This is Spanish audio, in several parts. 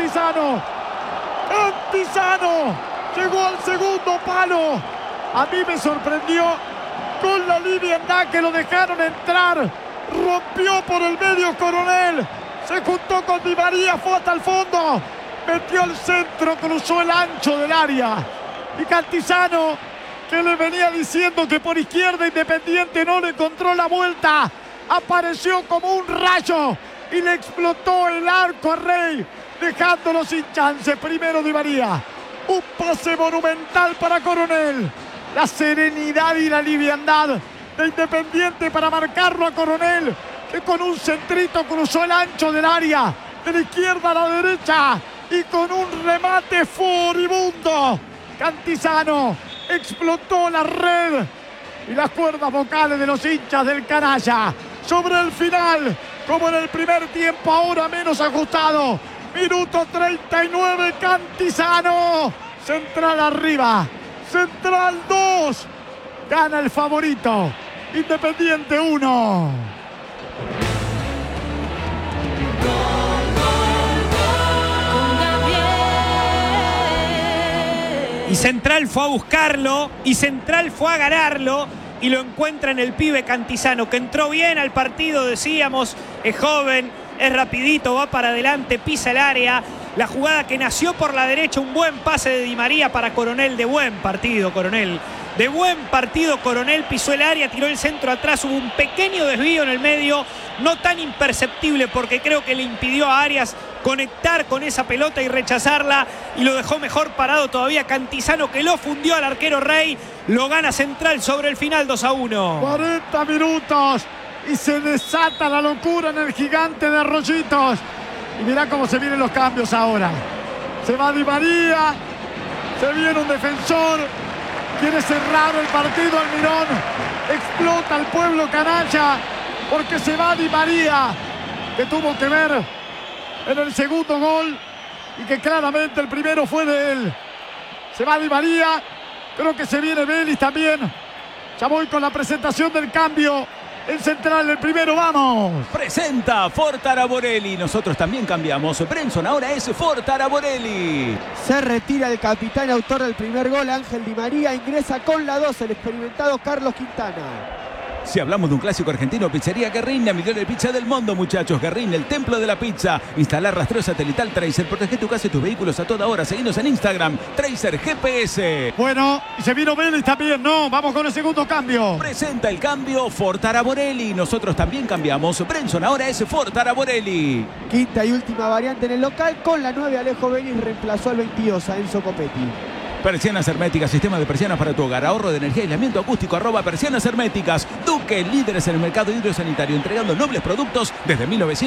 Cantizano. Cantizano llegó al segundo palo. A mí me sorprendió con la liviandad que lo dejaron entrar. Rompió por el medio Coronel. Se juntó con Di María, fue hasta el fondo. Metió el centro, cruzó el ancho del área. Y Cantizano, que le venía diciendo que por izquierda Independiente no le encontró la vuelta, apareció como un rayo y le explotó el arco a Rey, dejándolo sin chance. Primero Di María. Un pase monumental para Coronel. La serenidad y la liviandad de Independiente para marcarlo a Coronel, que con un centrito cruzó el ancho del área, de la izquierda a la derecha, y con un remate furibundo, Cantizano explotó la red y las cuerdas vocales de los hinchas del canalla. Sobre el final, como en el primer tiempo, ahora menos ajustado. Minuto 39, Cantizano. Central arriba. Central 2. Gana el favorito. Independiente 1. Y Central fue a buscarlo, y Central fue a ganarlo, y lo encuentra en el pibe Cantizano, que entró bien al partido, decíamos, es joven, es rapidito, va para adelante, pisa el área. La jugada que nació por la derecha, un buen pase de Di María para Coronel, de buen partido Coronel. De buen partido Coronel, pisó el área, tiró el centro atrás, hubo un pequeño desvío en el medio, no tan imperceptible porque creo que le impidió a Arias conectar con esa pelota y rechazarla, y lo dejó mejor parado todavía Cantizano, que lo fundió al arquero Rey. Lo gana Central sobre el final 2-1. 40 minutos y se desata la locura en el gigante de Arroyitos. Y mirá cómo se vienen los cambios ahora. Se va Di María, se viene un defensor, quiere cerrar el partido Almirón. Explota el pueblo canalla porque se va Di María, que tuvo que ver en el segundo gol y que claramente el primero fue de él. Se va Di María, creo que se viene Vélez también. Ya voy con la presentación del cambio. En Central, el primero, vamos. Presenta Ford Taraborelli. Nosotros también cambiamos. Brenson ahora es Ford Taraborelli. Se retira el capitán autor del primer gol, Ángel Di María. Ingresa con la 2 el experimentado Carlos Quintana. Si hablamos de un clásico argentino, Pizzería Guerrín, la mejor pizza del mundo, muchachos. Guerrín, el templo de la pizza. Instalar rastreo satelital Tracer. Protege tu casa y tus vehículos a toda hora. Seguinos en Instagram, Tracer GPS. Bueno, y se vino Vélez también, ¿no? Vamos con el segundo cambio. Presenta el cambio Ford Taraborelli. Nosotros también cambiamos. Brenson ahora es Ford Taraborelli. Quinta y última variante en el local. Con la 9, Alejo Vélez reemplazó al 22 a Enzo Copetti. Persianas Herméticas, sistema de persianas para tu hogar, ahorro de energía, aislamiento acústico, @Persianas Herméticas. Duque, líderes en el mercado hidrosanitario, entregando nobles productos desde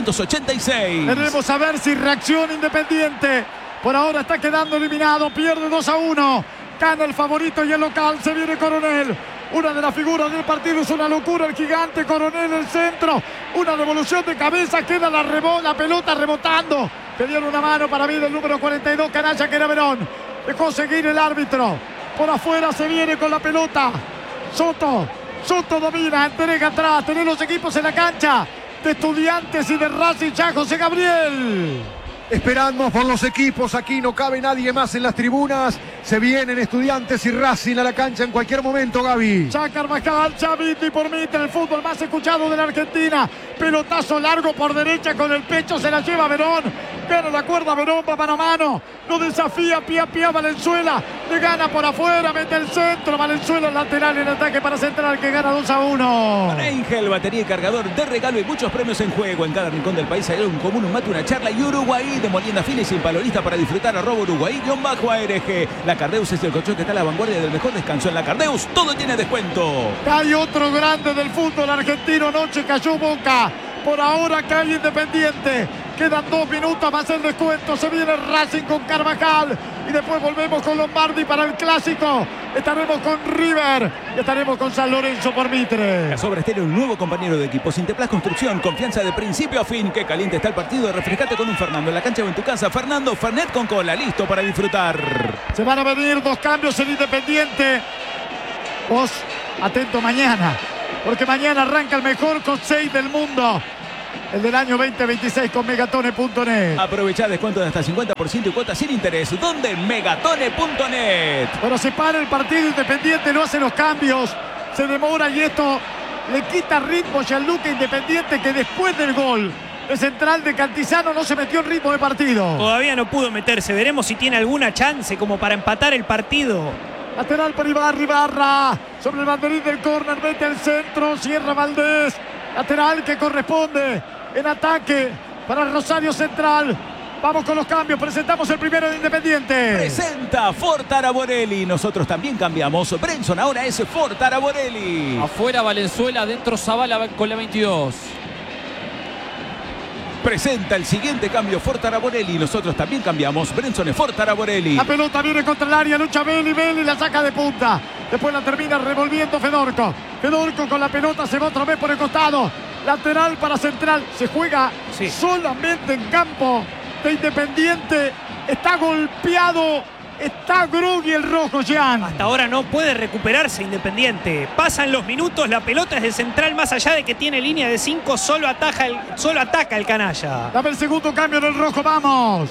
1986. Queremos saber si reacciona Independiente. Por ahora está quedando eliminado, pierde 2-1. Gana el favorito y el local, se viene Coronel. Una de las figuras del partido, es una locura el gigante Coronel en el centro. Una devolución de cabeza, queda la pelota rebotando. Pedieron una mano para mí del número 42, canalla, que era Verón. Dejó seguir el árbitro. Por afuera se viene con la pelota. Soto domina, entrega atrás. Tenés los equipos en la cancha de Estudiantes y de Racing, ya José Gabriel. Esperamos por los equipos, aquí no cabe nadie más en las tribunas. Se vienen Estudiantes y Racing a la cancha en cualquier momento, Gaby. Ya Carvajal, ya Viti por Mitre, el fútbol más escuchado de la Argentina. Pelotazo largo por derecha con el pecho, se la lleva Verón. Gana la cuerda Verón, va mano a mano. Lo desafía pie a pie a Valenzuela. Le gana por afuera, mete el centro. Valenzuela lateral en ataque para Central, que gana 2-1. Ángel, batería y cargador de regalo y muchos premios en juego. En cada rincón del país hay un común, un mate, una charla y Uruguay de molienda fina y sin palolista para disfrutar. @Uruguay_ARG. La Cardeus es el colchón que está a la vanguardia del mejor descanso. En la Cardeus todo tiene descuento. Hay otro grande del fútbol argentino. Anoche cayó Boca. Por ahora cae Independiente. Quedan 2 minutos más el descuento. Se viene Racing con Carvajal. Y después volvemos con Lombardi para el clásico. Estaremos con River. Y estaremos con San Lorenzo por Mitre. Casobres tiene un nuevo compañero de equipo. Sinteplas Construcción. Confianza de principio a fin. Qué caliente está el partido. Refrescate con un Fernando. En la cancha o en tu casa. Fernando Fernet con cola. Listo para disfrutar. Se van a venir 2 cambios en Independiente. Vos, atento mañana. Porque mañana arranca el mejor con 6 del mundo. el del año 2026 con Megatone.net. Aprovechá descuento de hasta 50% y cuotas sin interés. ¿Dónde? Megatone.net. Pero se para el partido, Independiente no hace los cambios, se demora y esto le quita ritmo a Gianluca. Independiente, que después del gol de Central de Cantizano no se metió en ritmo de partido. Todavía no pudo meterse. Veremos si tiene alguna chance como para empatar el partido. Lateral para Ibarra. Sobre el banderín del córner, mete el centro, cierra Valdés. Lateral que corresponde en ataque para Rosario Central. Vamos con los cambios, presentamos el primero de Independiente. Presenta Ford Taraborelli. Nosotros también cambiamos. Brenson ahora es Ford Taraborelli. Afuera Valenzuela, adentro Zavala con la 22. Presenta el siguiente cambio Ford Taraborelli. Nosotros también cambiamos. Brenson es Ford Taraborelli. La pelota viene contra el área, lucha Belli la saca de punta. Después la termina revolviendo Fedorco. Fedorco con la pelota se va otra vez por el costado. Lateral para Central. Se juega solamente en campo de Independiente. Está golpeado. Está groggy el rojo, Jean. Hasta ahora no puede recuperarse Independiente. Pasan los minutos, la pelota es de Central, más allá de que tiene línea de 5, solo ataca el canalla. Dame el segundo cambio del rojo, vamos.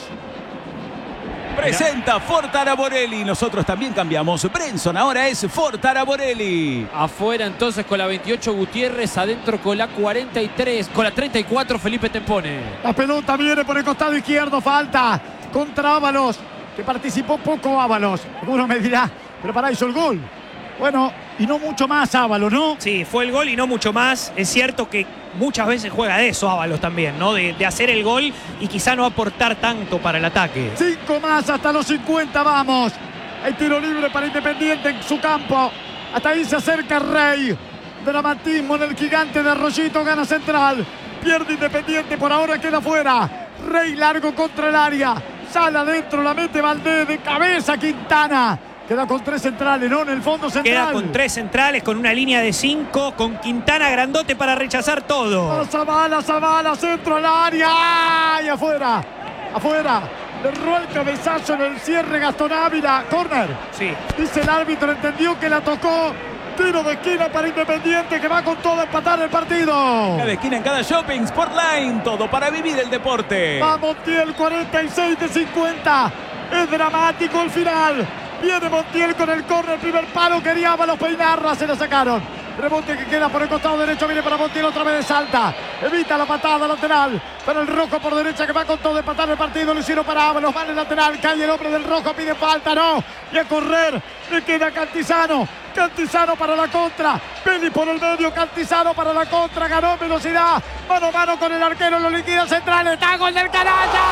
Presenta Ford Taraborelli. Nosotros también cambiamos. Brenson ahora es Ford Taraborelli. Afuera entonces con la 28 Gutiérrez, adentro con la 43, con la 34 Felipe Tempone. La pelota viene por el costado izquierdo, falta contra Ábalos, que participó poco Ábalos. Uno me dirá, pero pará, hizo el gol. Bueno, y no mucho más Ábalos, ¿no? Sí, fue el gol y no mucho más. Es cierto que muchas veces juega de eso Ábalos también, ¿no? De hacer el gol y quizá no aportar tanto para el ataque. 5 más hasta los 50, vamos. Hay tiro libre para Independiente en su campo. Hasta ahí se acerca Rey. Dramatismo en el gigante de Arroyito, gana Central. Pierde Independiente, por ahora queda fuera. Rey largo contra el área. Sale adentro, la mete Valdés de cabeza Quintana. Queda con 3 centrales, ¿no? En el fondo central. Queda con 3 centrales, con una línea de 5, con Quintana grandote para rechazar todo. Zavala, centro al área. ¡Ay, afuera! Le erró el cabezazo en el cierre Gastón Ávila. Corner. Sí. Dice el árbitro, entendió que la tocó. Tiro de esquina para Independiente, que va con todo a empatar el partido. Cada esquina en cada shopping, Sportline, todo para vivir el deporte. Va Montiel, 46 de 50. Es dramático el final. Viene Montiel con el córner, primer palo, quería Ábalos peinarla, se la sacaron. Rebote que queda por el costado derecho, viene para Montiel, otra vez de salta. Evita la patada lateral para el rojo por derecha, que va con todo a empatar el partido. Lo hicieron para Ábalos, va en el lateral, cae el hombre del rojo, pide falta, no. Y a correr, le queda Cantizano. Cantizano para la contra, Peli por el medio, Cantizano para la contra, ganó velocidad, mano a mano con el arquero, lo liquida Central, está gol del canalla.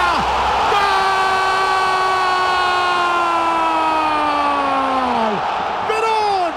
¡Gol! ¡Verón!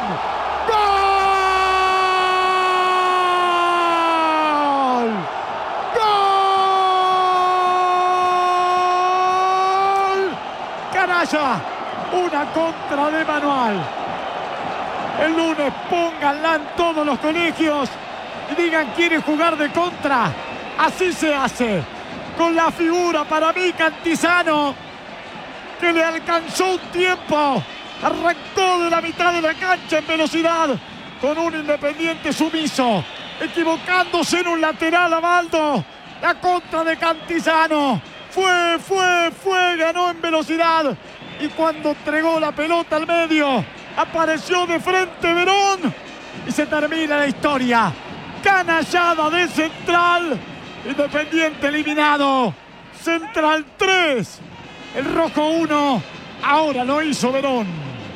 ¡Gol! ¡Gol! Canalla, una contra de Manual. El lunes pónganla en todos los colegios y digan, ¿quieren jugar de contra? Así se hace. Con la figura, para mí, Cantizano, que le alcanzó un tiempo. Arrancó de la mitad de la cancha en velocidad con un Independiente sumiso, equivocándose en un lateral a Baldo. La contra de Cantizano. Fue, ganó en velocidad. Y cuando entregó la pelota al medio, apareció de frente Verón y se termina la historia. Canallada de Central. Independiente eliminado. Central 3. El rojo 1. Ahora lo hizo Verón.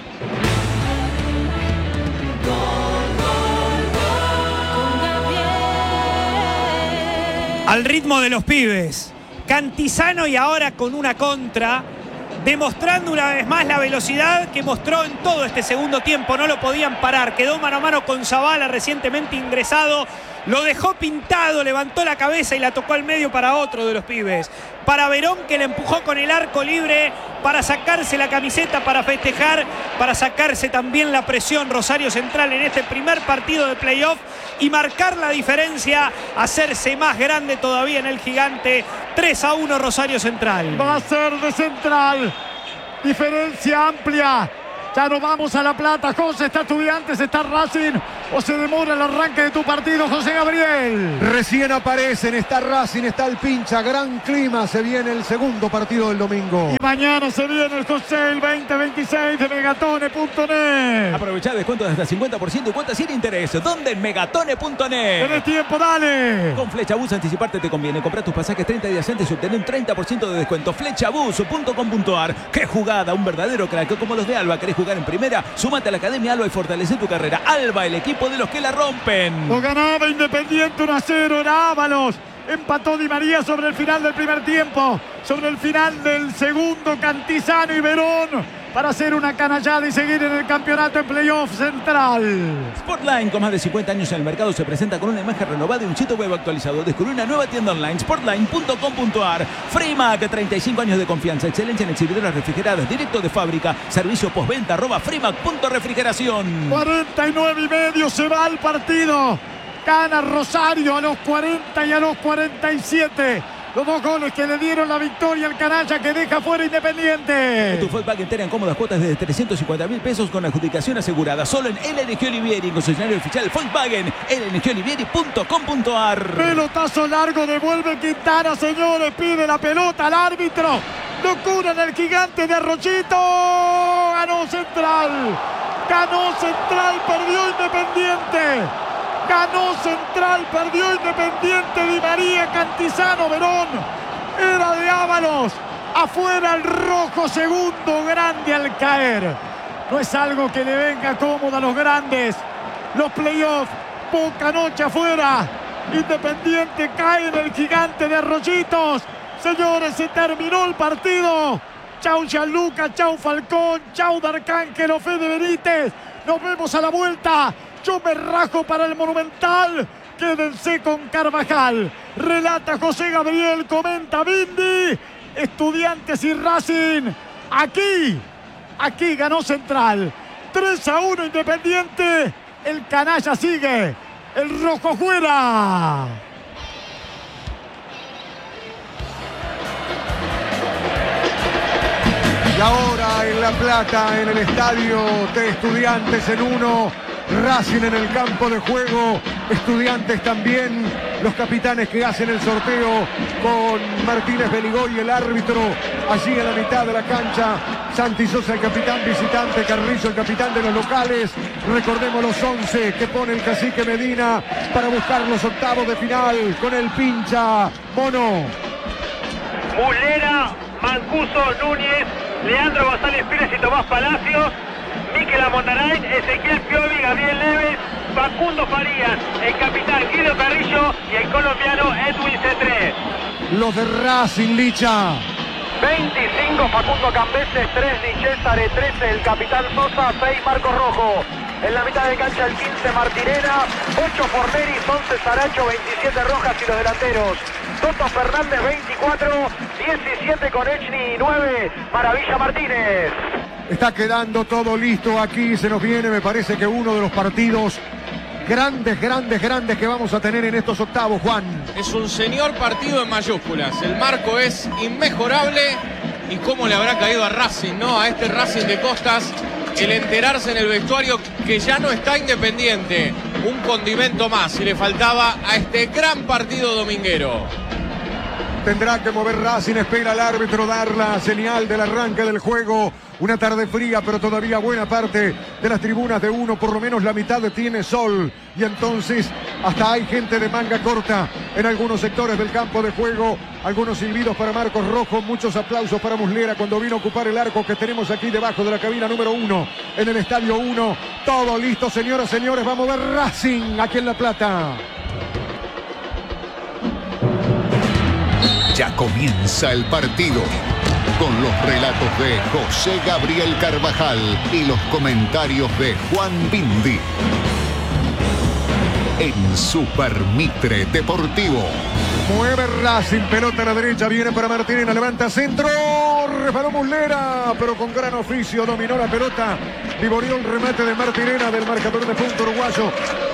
Al ritmo de los pibes. Cantizano y ahora con una contra. Demostrando una vez más la velocidad que mostró en todo este segundo tiempo. No lo podían parar. Quedó mano a mano con Zavala, recientemente ingresado. Lo dejó pintado, levantó la cabeza y la tocó al medio para otro de los pibes. Para Verón, que le empujó con el arco libre para sacarse la camiseta, para festejar, para sacarse también la presión Rosario Central en este primer partido de playoff y marcar la diferencia, hacerse más grande todavía en el gigante. 3-1 Rosario Central. Va a ser de Central. Diferencia amplia. Ya no vamos a La Plata. José, está Estudiantes, está Racing. o se demora el arranque de tu partido, José Gabriel? Recién aparecen, está Racing, está el Pincha, gran clima, se viene el segundo partido del domingo. Y mañana se viene el José 2026 de Megatone.net. Aprovechá descuentos de hasta 50% y cuotas sin interés. ¿Dónde? En Megatone.net. Tenés tiempo, dale. Con Flechabús anticiparte te conviene. Comprar tus pasajes 30 días antes y obtener un 30% de descuento. Flechabús.com.ar. ¡Qué jugada! Un verdadero crack como los de Alba. ¿Querés jugar en primera? Súmate a la Academia Alba y fortalece tu carrera. Alba, el equipo de los que la rompen. Lo ganaba Independiente 1-0, era Ábalos. Empató Di María sobre el final del primer tiempo. Sobre el final del segundo, Cantizano y Verón. Para hacer una canallada y seguir en el campeonato en playoff central. Sportline, con más de 50 años en el mercado, se presenta con una imagen renovada y un sitio web actualizado. Descubre una nueva tienda online, sportline.com.ar. Freemac, 35 años de confianza, excelencia en exhibidoras refrigeradas, directo de fábrica, servicio postventa, @freemac.refrigeración. 49:30 se va al partido. Gana Rosario a los 40 y a los 47. Los dos goles que le dieron la victoria al canalla que deja fuera Independiente. Tu Volkswagen entera en cómodas cuotas desde 350.000 pesos con adjudicación asegurada. Solo en LNG Olivieri, concesionario oficial Volkswagen, lngolivieri.com.ar. Pelotazo largo, devuelve Quintana, señores. Pide la pelota al árbitro. Locura en el gigante de Arroyito. Ganó Central. Ganó Central, perdió Independiente. Ganó Central, perdió Independiente. Di María, Cantizano, Verón. Era de Ábalos. Afuera el rojo, segundo grande al caer. No es algo que le venga cómodo a los grandes. Los playoffs, poca noche afuera. Independiente cae en el gigante de Arroyitos. Señores, se terminó el partido. Chau Gianluca, chau Falcón, chau D'Arcángelo, Fede Benítez. Nos vemos a la vuelta. Yo me rajo para el Monumental. Quédense con Carvajal. Relata José Gabriel, comenta Bindi. Estudiantes y Racing. Aquí ganó Central. 3-1 Independiente. El canalla sigue. El rojo fuera. Y ahora en La Plata, en el estadio de Estudiantes en 1, Racing en el campo de juego, Estudiantes también, los capitanes que hacen el sorteo con Martínez Beligoy, el árbitro, allí en la mitad de la cancha, Santi Sosa, el capitán visitante, Carrizo, el capitán de los locales. Recordemos los 11 que pone el cacique Medina para buscar los octavos de final con el Pincha, Mono. Muslera, Mancuso, Núñez, Leandro González Pires y Tomás Palacios, Miquel Amondarain, Ezequiel Piovi, Gabriel Neves, Facundo Farías, el capitán Guido Carrillo y el colombiano Edwin Cetré. Los de Racing, Licha. 25 Facundo Cambeses, 3 Di Cesare, 13 el capitán Sosa, 6 Marcos Rojo. En la mitad de cancha el 15 Martirena, 8 Forneris, 11 Saracho, 27 Rojas y los delanteros. Toto Fernández 24, 17 Konechny y 9 Maravilla Martínez. Está quedando todo listo aquí, se nos viene, me parece que uno de los partidos grandes que vamos a tener en estos octavos, Juan. Es un señor partido en mayúsculas, el marco es inmejorable y cómo le habrá caído a Racing, ¿no? A este Racing de Costas, el enterarse en el vestuario que ya no está Independiente, un condimento más y le faltaba a este gran partido dominguero. Tendrá que mover Racing, espera al árbitro dar la señal del arranque del juego. Una tarde fría, pero todavía buena parte de las tribunas de 1, por lo menos la mitad tiene sol. Y entonces hasta hay gente de manga corta en algunos sectores del campo de juego. Algunos silbidos para Marcos Rojo, muchos aplausos para Muslera cuando vino a ocupar el arco que tenemos aquí debajo de la cabina número 1 en el estadio 1. Todo listo, señoras, señores, vamos a ver Racing aquí en La Plata. Ya comienza el partido con los relatos de José Gabriel Carvajal y los comentarios de Juan Bindi en Super Mitre Deportivo. Mueve Racing, pelota a la derecha, viene para Martínez, levanta centro, resbaló Muslera, pero con gran oficio dominó la pelota, vivoreó el remate de Martínez del marcador de punto uruguayo.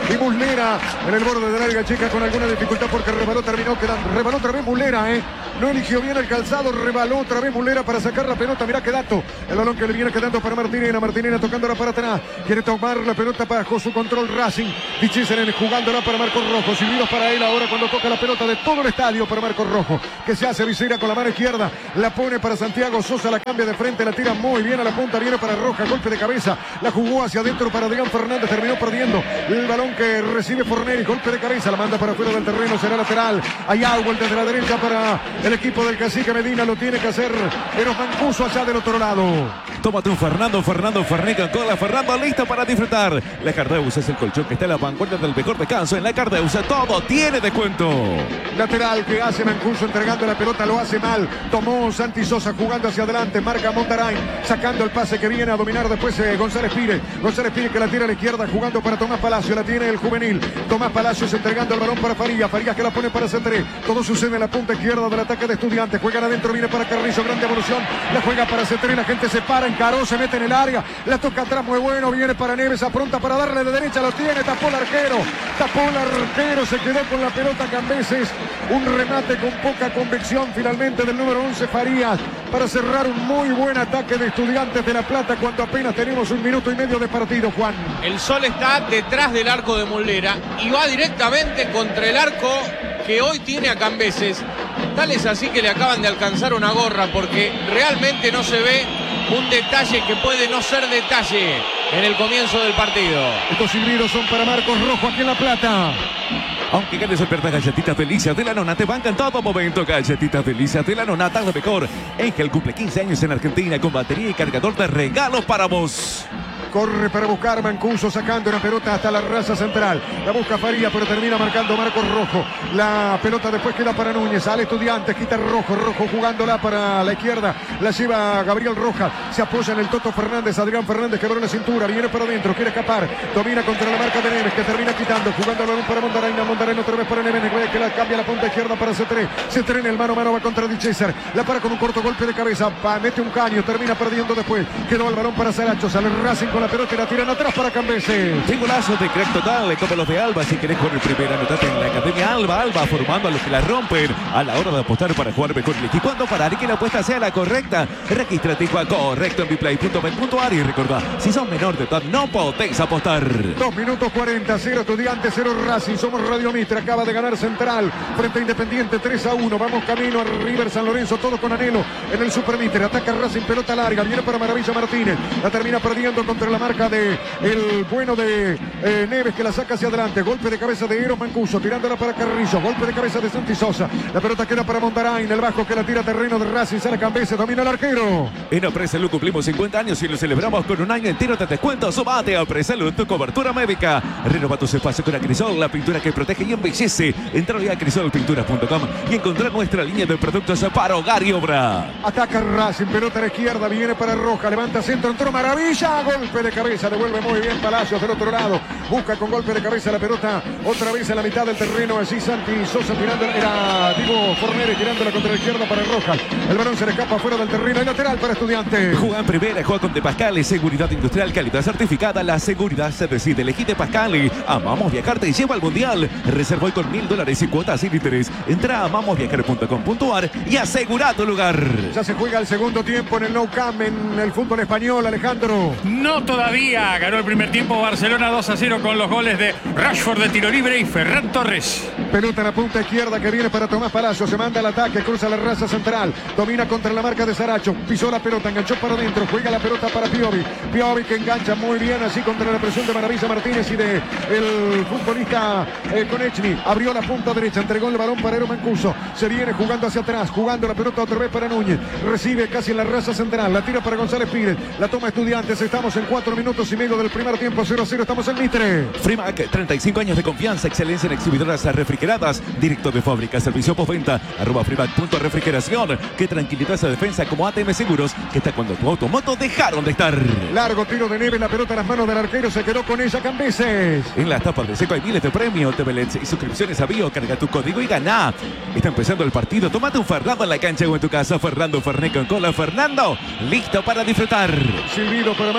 Y Muslera en el borde del área chica con alguna dificultad porque rebaló, terminó quedando. Rebaló otra vez Muslera, no eligió bien el calzado, rebaló otra vez Muslera para sacar la pelota. Mirá qué dato. El balón que le viene quedando para Martinena. Martinena tocándola para atrás. Quiere tomar la pelota bajo su control Racing. Dichisen jugándola para Marcos Rojo. Silbidos para él ahora cuando toca la pelota de todo el estadio para Marcos Rojo. Que se hace visera con la mano izquierda. La pone para Santiago Sosa. La cambia de frente. La tira muy bien a la punta. Viene para Roja. Golpe de cabeza. La jugó hacia adentro para Adrián Fernández. Terminó perdiendo el balón que recibe Forneri. Golpe de cabeza. La manda para afuera del terreno. Será lateral. Hay agua desde la derecha para el equipo del Cacique Medina. Lo tiene que hacer Eros Mancuso allá del otro lado. Tómate un Fernando Ferné con cola. Fernando listo para disfrutar. La Cardeus es el colchón que está en la vanguardia del mejor descanso. En la Cardeus todo tiene descuento. Lateral que hace Mancuso entregando la pelota. Lo hace mal. Tomó Santi Sosa jugando hacia adelante. Marca Montaray. Sacando el pase que viene a dominar después González Pire. González Pire que la tira a la izquierda jugando para Tomás Palacio. La tiene el juvenil. Tomás Palacios entregando el balón para Farías. Farías que la pone para C3. Todo sucede en la punta izquierda del ataque de Estudiantes. Juegan adentro, viene para Carrizo. Grande evolución. La juega para C3. La gente se para, encaró, se mete en el área. La toca atrás, muy bueno. Viene para Neves, apronta para darle de derecha. Lo tiene, tapó el arquero. Tapó el arquero. Se quedó con la pelota Cambeses. Un remate con poca convicción finalmente del número 11 Farías. Para cerrar un muy buen ataque de Estudiantes de La Plata cuando apenas tenemos 1 minuto y medio de partido, Juan. El Sol está detrás del arco de Muslera y va directamente contra el arco que hoy tiene a Cambeses. Tal es así que le acaban de alcanzar una gorra porque realmente no se ve un detalle que puede no ser detalle en el comienzo del partido. Estos silbidos son para Marcos Rojo aquí en La Plata. Aunque ganes o pierdas, galletitas delicias de la nona te bancan todo momento. Galletitas delicias de la nona, lo mejor. Engel cumple 15 años en Argentina con batería y cargador de regalos para vos. Corre para buscar Mancuso sacando una pelota hasta la raza central. La busca Faría, pero termina marcando Marcos Rojo. La pelota después queda para Núñez. Sale Estudiantes, quita Rojo. Rojo jugándola para la izquierda. La lleva Gabriel Rojas. Se apoya en el Toto Fernández. Adrián Fernández que abre la cintura. Viene para adentro. Quiere escapar. Domina contra la marca de Neves que termina quitando. Jugando el balón para Mondarain. Mondarain otra vez para Neves. Que la cambia la punta izquierda para C3. C3 en el mano a mano va contra Di César. La para con un corto golpe de cabeza. Mete un caño. Termina perdiendo después. Quedó el balón para Saracho. Sale Racing con la pelota y la tiran atrás para Cambeses. Qué golazo de crack total, como los de Alba. Si querés correr primera, anotate en la Academia Alba. Alba formando a los que la rompen a la hora de apostar para jugar mejor el equipo. ¿Cuándo parar y que la apuesta sea la correcta? Regístrate y juega correcto en biplay.bet.ar y recordá, si sos menor de edad no podés apostar. 2 minutos 40, 0 Estudiantes, 0 Racing. Somos Radio Mitre, acaba de ganar Central frente a Independiente 3-1. Vamos camino a River San Lorenzo, todo con anhelo en el Super Mitre. Ataca Racing, pelota larga, viene para Maravilla Martínez. La termina perdiendo contra la marca de el bueno de Neves que la saca hacia adelante. Golpe de cabeza de Eros Mancuso, tirándola para Carrizo. Golpe de cabeza de Santi Sosa. La pelota queda para Mondarain, el bajo que la tira a terreno de Racing. Sale Cambeses, domina el arquero. En Apresalud cumplimos 50 años y lo celebramos con un año entero de descuento. Sumate a Apresalud, tu cobertura médica. Renova tus espacios con Acrisol, la pintura que protege y embellece. Entra a acrisolpinturas.com y encontrar nuestra línea de productos para hogar y obra. Ataca Racing, pelota a la izquierda, viene para Roja, levanta centro, entró Maravilla. Golpe de cabeza, devuelve muy bien Palacios del otro lado. Busca con golpe de cabeza la pelota otra vez en la mitad del terreno. Así Santi Sosa tirando, era Diego Forneri tirándola contra la izquierda para Rojas. El balón se le escapa fuera del terreno. Y lateral para Estudiantes. Juega en primera, juega con De Pascale, seguridad industrial, calidad certificada. La seguridad se decide. Elegí De Pascale. Amamos Viajar te lleva al mundial. Reserva hoy con $1000 y cuotas sin interés. Entra a amamosviajar.com.ar y asegura tu lugar. Ya se juega el segundo tiempo en el Nou Camp en el fútbol español, Alejandro. No todavía. Ganó el primer tiempo Barcelona 2-0 con los goles de Rashford de tiro libre y Ferran Torres. Pelota en la punta izquierda que viene para Tomás Palacio. Se manda al ataque, cruza la raza central. Domina contra la marca de Saracho. Pisó la pelota, enganchó para adentro. Juega la pelota para Piovi. Piovi que engancha muy bien así contra la presión de Maravilla Martínez y de el futbolista Konechny. Abrió la punta derecha, entregó el balón para Eros Mancuso. Se viene jugando hacia atrás, jugando la pelota otra vez para Núñez. Recibe casi en la raza central. La tira para González Pires. La toma Estudiantes. Estamos en 4 minutos y medio del primer tiempo. 0-0. Estamos en Mitre. Frimac, 35 años de confianza, excelencia en exhibidoras refrigeradas, directo de fábrica, servicio postventa, @frimac.refrigeración. Qué tranquilidad esa defensa como ATM Seguros, que está cuando tu automoto dejaron de estar. Largo tiro de Neves, la pelota en las manos del arquero, se quedó con ella Cambeses. En las tapas de Seco hay miles de premios, TVLEDs y suscripciones a Bio, carga tu código y gana. Está empezando el partido, tómate un Fernando en la cancha o en tu casa. Fernando Ferné con cola. Fernando, listo para disfrutar. Silbido para Marcos Rojo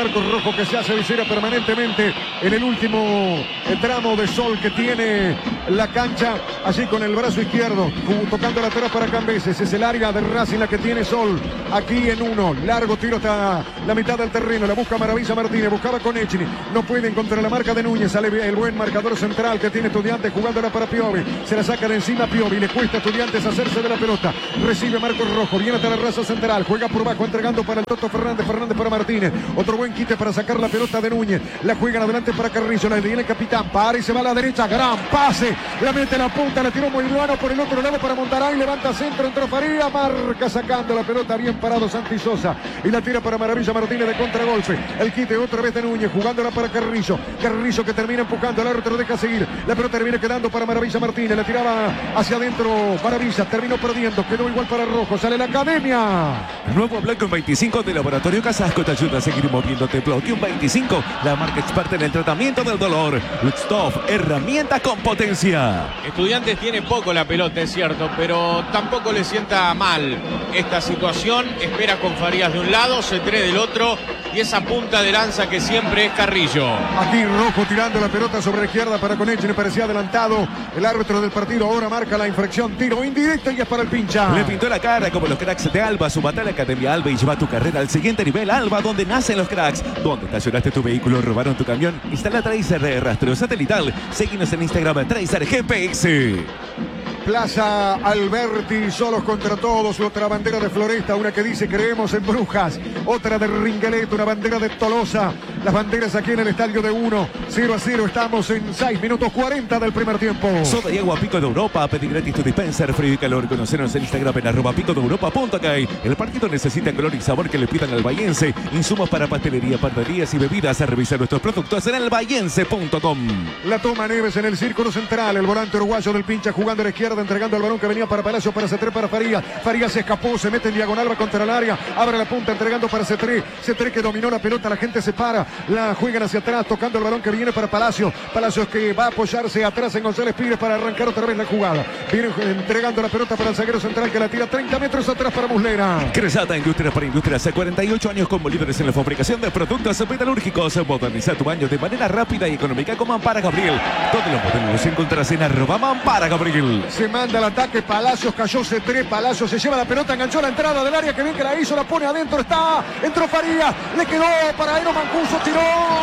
Rojo que se hace visera permanentemente en el último tramo de sol que tiene la cancha, allí con el brazo izquierdo, tocando la atrás para Cambeses. Es el área de Racing la que tiene Sol, aquí en uno, largo tiro hasta la mitad del terreno, la busca Maravilla Martínez, buscaba con Echini, no puede encontrar la marca de Núñez, sale el buen marcador central que tiene Estudiantes, jugándola para Piovi, se la saca de encima Piovi, le cuesta a Estudiantes hacerse de la pelota, recibe Marcos Rojo, viene hasta la raza central, juega por bajo, entregando para el Toto Fernández, Fernández para Martínez, otro buen quite para sacar la pelota de Núñez, la juegan adelante para Carrizo, la viene el capitán, para y se va a la derecha, gran pase, la mete la punta, la tiró Moyano por el otro lado para Montaray, levanta centro, entró Faría, marca sacando la pelota, bien parado Santi Sosa, y la tira para Maravilla Martínez de contragolpe, el quite otra vez de Núñez, jugándola para Carrizo, Carrizo que termina empujando, el árbitro deja seguir, la pelota termina quedando para Maravilla Martínez, la tiraba hacia adentro Maravilla, terminó perdiendo, quedó igual para Rojo, sale la Academia. Nuevo Blanco 25 de Laboratorio Casasco te ayuda a seguir moviéndote. Bloqueum 25, la marca experta en el tratamiento del dolor. Luxtoff, herramienta con potencia. Estudiantes tiene poco la pelota, es cierto, pero tampoco le sienta mal esta situación. Espera con Farías de un lado, Cetré del otro y esa punta de lanza que siempre es Carrillo. Aquí Rojo tirando la pelota sobre la izquierda para Coneche, le parecía adelantado. El árbitro del partido ahora marca la infracción, tiro indirecto y es para el pincha. Le pintó la cara como los cracks de Alba, sumate a la Academia Alba y lleva tu carrera al siguiente nivel. Alba, donde nacen los cracks, donde estacionaste tu vehículo, robaron tu camión, instala Tracer de rastreo satelital. Seguinos en Instagram, Tracer GPX. Plaza Alberti, solos contra todos, otra bandera de Floresta, una que dice creemos en Brujas, otra de Ringuelet, una bandera de Tolosa, las banderas aquí en el estadio de 1, 0-0, estamos en 6 minutos 40 del primer tiempo. Soda y agua Pico de Europa, pedí gratis tu dispenser, frío y calor, conocernos en Instagram en @picodeeuropa.k. El partido necesita color y sabor que le pidan al bahiense, insumos para pastelería, panaderías y bebidas, a revisar nuestros productos en elbahiense.com. La toma Neves en el círculo central, el volante uruguayo del pincha jugando a la izquierda, entregando el balón que venía para Palacio, para Cetré, para Farías. Farías se escapó, se mete en diagonal, va contra el área, abre la punta, entregando para Cetré. Cetré que dominó la pelota, la gente se para, la juegan hacia atrás, tocando el balón que viene para Palacio. Palacios que va a apoyarse atrás en González Pires para arrancar otra vez la jugada. Viene entregando la pelota para el zaguero central que la tira 30 metros atrás para Muslera. Cresata Industrias para Industrias, hace 48 años como líderes en la fabricación de productos metalúrgicos. Moderniza tu baño de manera rápida y económica con Mampara Gabriel. Todos los modelos los encontrarás en @Mampara Gabriel. Se manda el ataque, Palacios cayó Cetré, Palacios se lleva la pelota, enganchó la entrada del área, que bien que la hizo, la pone adentro, entró Farías, le quedó para Eero Mancuso, tiró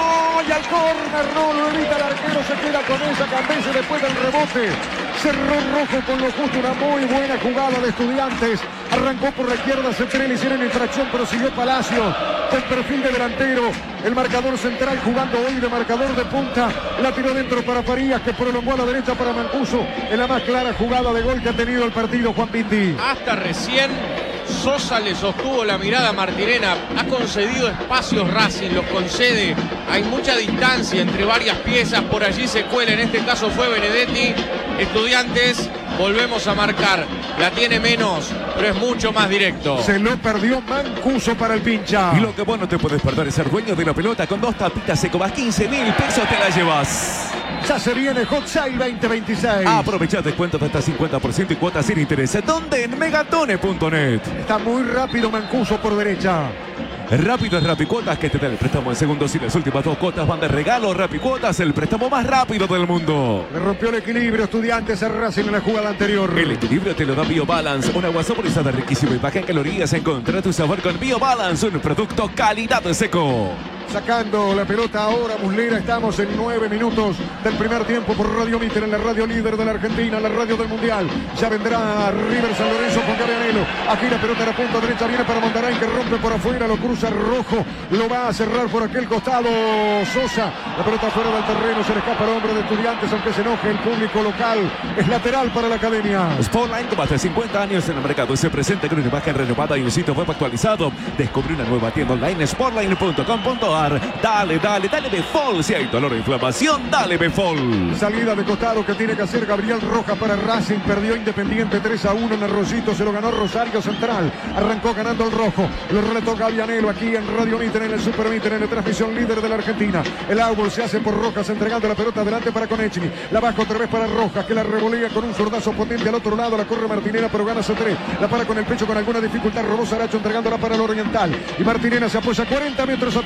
y al córner no lo evita el arquero, se queda con esa Cambeses después del rebote, cerró Rojo con lo justo, una muy buena jugada de Estudiantes, arrancó por la izquierda, Cetré le hicieron infracción, pero siguió Palacios con perfil de delantero, el marcador central jugando hoy de marcador de punta, la tiró dentro para Farías que prolongó a la derecha para Mancuso, en la más clara jugada de gol que ha tenido el partido Juan Pinti. Hasta recién Sosa le sostuvo la mirada a Martirena, ha concedido espacios Racing, los concede, hay mucha distancia entre varias piezas, por allí se cuela, en este caso fue Benedetti. Estudiantes, volvemos a marcar, la tiene menos, pero es mucho más directo. Se lo perdió Mancuso para el pincha. Y lo que vos no te puedes perder es ser dueño de la pelota con 2 tapitas Ecobas, 15.000 pesos te la llevas. Ya se viene Hot Sale 2026. Aprovecha descuentos de hasta 50% y cuotas sin interés. ¿Dónde? En megatone.net. Está muy rápido Mancuso por derecha. Rápido es Rapicuotas, que te da el préstamo en segundos y las últimas 2 cuotas van de regalo. Rapicuotas, el préstamo más rápido del mundo. Le rompió el equilibrio Estudiantes a Racing en la jugada anterior. El equilibrio te lo da BioBalance, una agua saborizada riquísima y baja en calorías. Encontrá tu sabor con BioBalance, un producto calidad seco. Sacando la pelota ahora Muslera, estamos en 9 minutos del primer tiempo por Radio Mitre, en la radio líder de la Argentina, la radio del Mundial. Ya vendrá River San Lorenzo con Gabrianelo. Aquí la pelota a la punta derecha, viene para Montaray que rompe por afuera, lo cruza Rojo, lo va a cerrar por aquel costado Sosa. La pelota fuera del terreno, se le escapa el hombre de Estudiantes, aunque se enoje el público local. Es lateral para la Academia. Sportline, con más de 50 años en el mercado, se presenta con una imagen renovada y un sitio web actualizado. Descubre una nueva tienda online, sportline.com.ar. Dale Befol, si hay dolor o inflamación, dale Befol. Salida de costado que tiene que hacer Gabriel Rojas para Racing, perdió Independiente 3-1 en Arroyito, se lo ganó Rosario Central, arrancó ganando el Rojo, lo relató Gabrianelo aquí en Radio Mitre, en el Super Mitre, en la transmisión líder de la Argentina. El árbol se hace por Rojas, entregando la pelota adelante para Konechny, la baja otra vez para Rojas, que la revolea con un zurdazo potente al otro lado, la corre Martinena, pero gana Cetré, la para con el pecho con alguna dificultad, robó Saracho entregándola para el Oriental, y Martinena se apoya 40 metros atrás en campo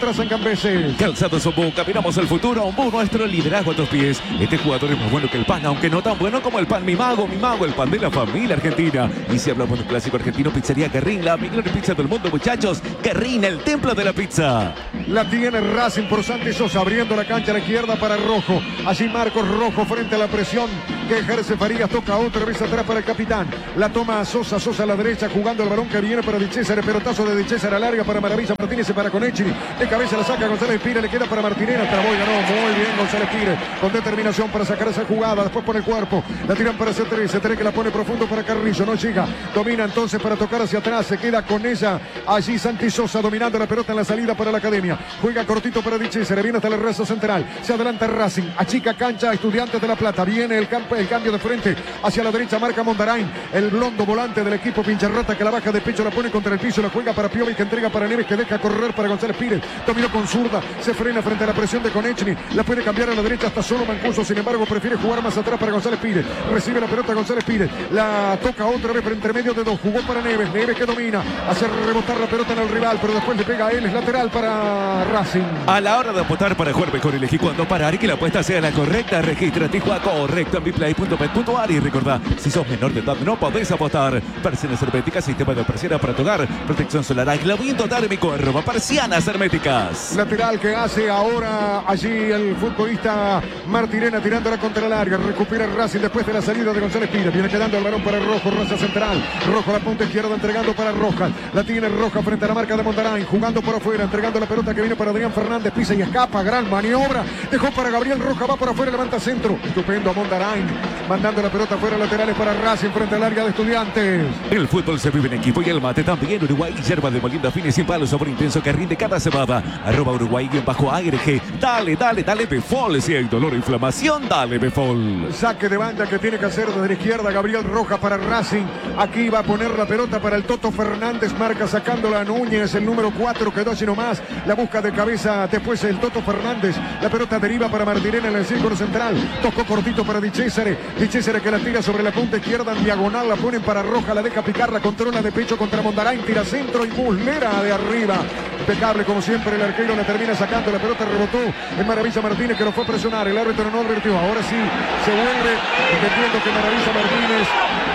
Cambeses. Calzado Ombú, caminamos al futuro. Ombú, nuestro liderazgo a tus pies. Este jugador es más bueno que el pan, aunque no tan bueno como el pan. Mi mago, el pan de la familia argentina. Y si hablamos de un clásico argentino, Pizzería Guerrín, la mejor pizza del mundo, muchachos. Guerrín, el templo de la pizza. La tiene Racing por Santi Sosa, abriendo la cancha a la izquierda para Rojo. Allí Marcos Rojo frente a la presión que ejerce Farías. Toca otra vez atrás para el capitán. La toma Sosa, Sosa a la derecha, jugando el balón que viene para Di César. El pelotazo de Di César a larga para Maravilla Martínez y para Conechini. De cabeza la saca González Pires, le queda para Martinera. Trabó y ganó muy bien González Pires, con determinación para sacar esa jugada. Después pone el cuerpo, la tiran para C3. C3 que la pone profundo para Carrillo, no llega. Domina entonces para tocar hacia atrás. Se queda con ella allí Santi Sosa, dominando la pelota en la salida para la academia. Juega cortito para Di César, viene hasta la raza central. Se adelanta Racing, achica cancha Estudiantes de La Plata. Viene el cambio de frente hacia la derecha, marca Mondarain, el blondo volante del equipo Pincharrata, que la baja de pecho, la pone contra el piso, la juega para Piovi, que entrega para Neves, que deja correr para González Pires. Dominó con zurda, se frena frente a la presión de Conechny, la puede cambiar a la derecha hasta solo Mancuso, sin embargo prefiere jugar más atrás para González Pires. Recibe la pelota González Pires, la toca otra vez por entre medio de dos, jugó para Neves, Neves que domina, hace rebotar la pelota en el rival, pero después le pega a él, es lateral para Racing. A la hora de apostar para jugar mejor, elegí cuándo parar y que la apuesta sea la correcta. Regístrate y juega correcto en biplay.bet.ar y recordá, si sos menor de edad no podés apostar. Persianas herméticas, sistema de persiana para tu hogar, protección solar, aislamiento térmico, persianas herméticas. Lateral que hace ahora allí el futbolista Martirena, tirándola contra el área, recupera Racing después de la salida de González Pires, viene quedando el balón para Rojo, raza central, Rojo a la punta izquierda entregando para Rojas, la tiene Roja frente a la marca de Mondarain, jugando por afuera, entregando la pelota que viene para Adrián Fernández, pisa y escapa, gran maniobra, dejó para Gabriel Roja, va por afuera, levanta centro, estupendo Mondarain, mandando la pelota afuera, laterales para Racing frente al área de Estudiantes. El fútbol se vive en equipo y el mate también. Uruguay, yerba de molienda fina y sin palo, sabor intenso que rinde cada cebada. @Uruguay_ARG. Dale Befol. Si hay dolor o inflamación, dale Befol. Saque de banda que tiene que hacer desde la izquierda Gabriel Roja para Racing. Aquí va a poner la pelota para el Toto Fernández, marca sacándola a Núñez, el número 4 quedó así nomás. La busca de cabeza después el Toto Fernández. La pelota deriva para Martirena en el círculo central. Tocó cortito para Di César. Di César que la tira sobre la punta izquierda en diagonal, la ponen para Roja, la deja picar, la controla de pecho contra Mondarain, tira centro y Muslera de arriba. Impecable como siempre, el arquero la termina sacando, la pelota rebotó en Maravilla Martínez, que lo fue a presionar, el árbitro no advirtió, ahora sí se vuelve, entendiendo que Maravilla Martínez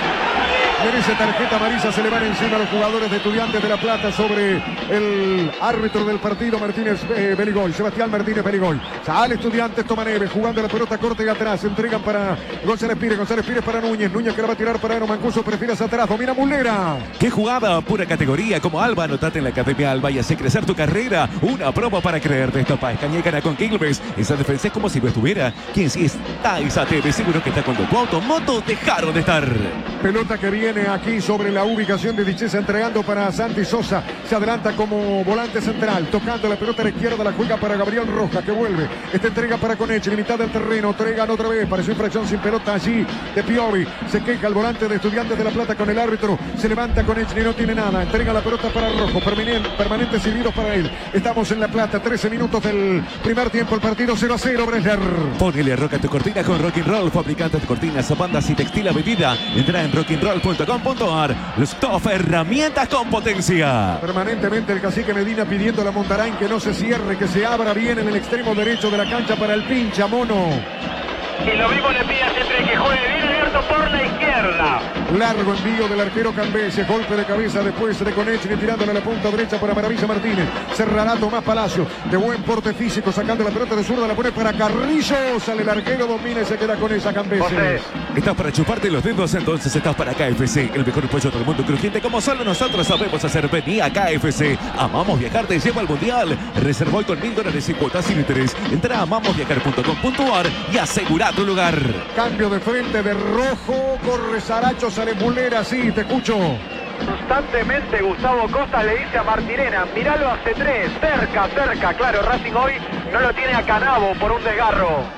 merece tarjeta amarilla, se le van encima a los jugadores de Estudiantes de La Plata sobre el árbitro del partido, Martínez Beligoy, Sebastián Martínez Beligoy. Sale Estudiantes, toma Neves, jugando la pelota corta y atrás, entregan para González Pires para Núñez, Núñez que la va a tirar para Eno Mancuso, prefiere hacia atrás, domina Muslera. Qué jugada, pura categoría, como Alba, anotate en la Academia Alba y hace crecer tu carrera. Una prueba para creer de esta paz, Cañegana con Quilmes, esa defensa es como si no estuviera. Quien sí está es ATV, seguro que está cuando tu auto, moto dejaron de estar. Pelota que viene aquí sobre la ubicación de Di César, entregando para Santi Sosa, se adelanta como volante central, tocando la pelota a la izquierda, la juega para Gabriel Rojas, que vuelve, esta entrega para Conechny, mitad del terreno, entregan otra vez, pareció infracción sin pelota allí de Piovi, se queja el volante de Estudiantes de La Plata con el árbitro, se levanta Conechny, no tiene nada, entrega la pelota para Rojo, permanente silbidos para él, estamos en La Plata, 13 minutos del primer tiempo, el partido 0-0, Bresler. Ponele a Roca tu cortina con Rock 'n' Roll, fabricantes de cortinas, bandas y textil a medida, entra en rocknroll.com.ar. Los top herramientas con potencia. Permanentemente el cacique Medina pidiendo a la Mondarain que no se cierre, que se abra bien en el extremo derecho de la cancha para el pincha mono. Y lo mismo le pide a Cetre que juegue bien abierto por la izquierda. Largo envío del arquero Cambese, golpe de cabeza después de Conechny tirándole a la punta derecha para Maravilla Martínez. Cerrará Tomás Palacio, de buen porte físico, sacando la pelota de zurda, la pone para Carrillo, sale el arquero, domina y se queda con esa Cambese. ¿Estás para chuparte los dedos? Entonces estás para KFC, el mejor pollo del mundo crujiente como solo nosotros sabemos hacer. Vení a KFC, amamos viajar, te lleva al mundial. Reserva hoy con $1000 y cuotas sin interés. Entra a amamosviajar.com.ar y asegura tu lugar. Cambio de frente de Rojo, corre Saracho, sale Muslera, sí, te escucho. Constantemente Gustavo Costa le dice a Martirena, míralo a C3, cerca, claro, Racing hoy no lo tiene a Canavo por un desgarro.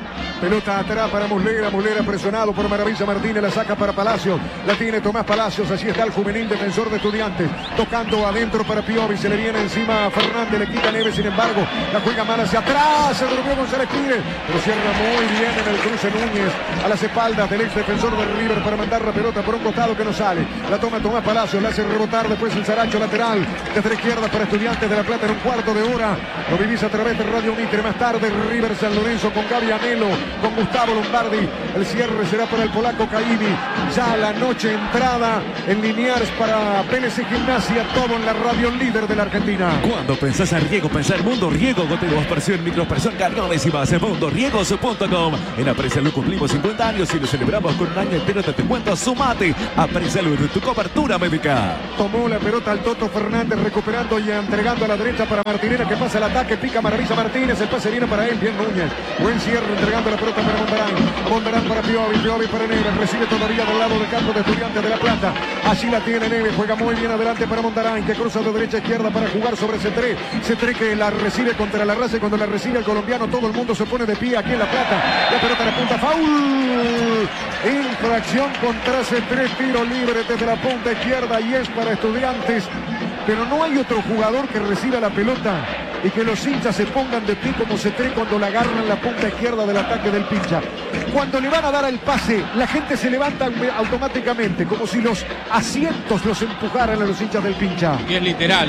Pelota atrás para Muslera. Muslera presionado por Maravilla Martínez. La saca para Palacios. La tiene Tomás Palacios. Allí está el juvenil defensor de Estudiantes. Tocando adentro para Piovi. Se le viene encima a Fernández. Le quita Neves. Sin embargo, la juega mal hacia atrás. Se durmió González Pires. Pero cierra muy bien en el cruce Núñez. A las espaldas del ex defensor de River para mandar la pelota por un costado que no sale. La toma Tomás Palacios. La hace rebotar después el Saracho lateral. Desde la izquierda para Estudiantes de La Plata en un cuarto de hora. Lo vivís a través de Radio Mitre. Más tarde River San Lorenzo con Gaby Anelo, con Gustavo Lombardi. El cierre será para el polaco Caini. Ya la noche entrada en Liniers para PNC Gimnasia. Todo en la radio líder de la Argentina. Cuando pensás en riego, pensá en Mundo Riego. Goteo, aspersión, microaspersión, cargones y más en mundoriegos.com. En Aprecialo cumplimos 50 años y lo celebramos con un año entero de descuento. Sumate. Aprecialo de tu cobertura médica. Tomó la pelota al Toto Fernández recuperando y entregando a la derecha para Martinera que pasa el ataque. Pica Maravilla Martínez. El pase viene para él. Bien Núñez. Buen cierre entregando la pelota para Mondarán. Mondarán para Piovi. Piovi para Neves. Recibe todavía del lado del campo de Estudiantes de La Plata. Allí la tiene Neves. Juega muy bien adelante para Mondarán que cruza de derecha a izquierda para jugar sobre Cetré. Cetré que la recibe contra la raza y cuando la recibe el colombiano todo el mundo se pone de pie aquí en La Plata. La pelota en la punta. Foul. Infracción contra Cetré. Tiro libre desde la punta izquierda y es para Estudiantes. Pero no hay otro jugador que reciba la pelota y que los hinchas se pongan de pie como Cetré cuando la agarran en la punta izquierda del ataque del pincha. Cuando le van a dar el pase, la gente se levanta automáticamente, como si los asientos los empujaran a los hinchas del pincha. Y es literal,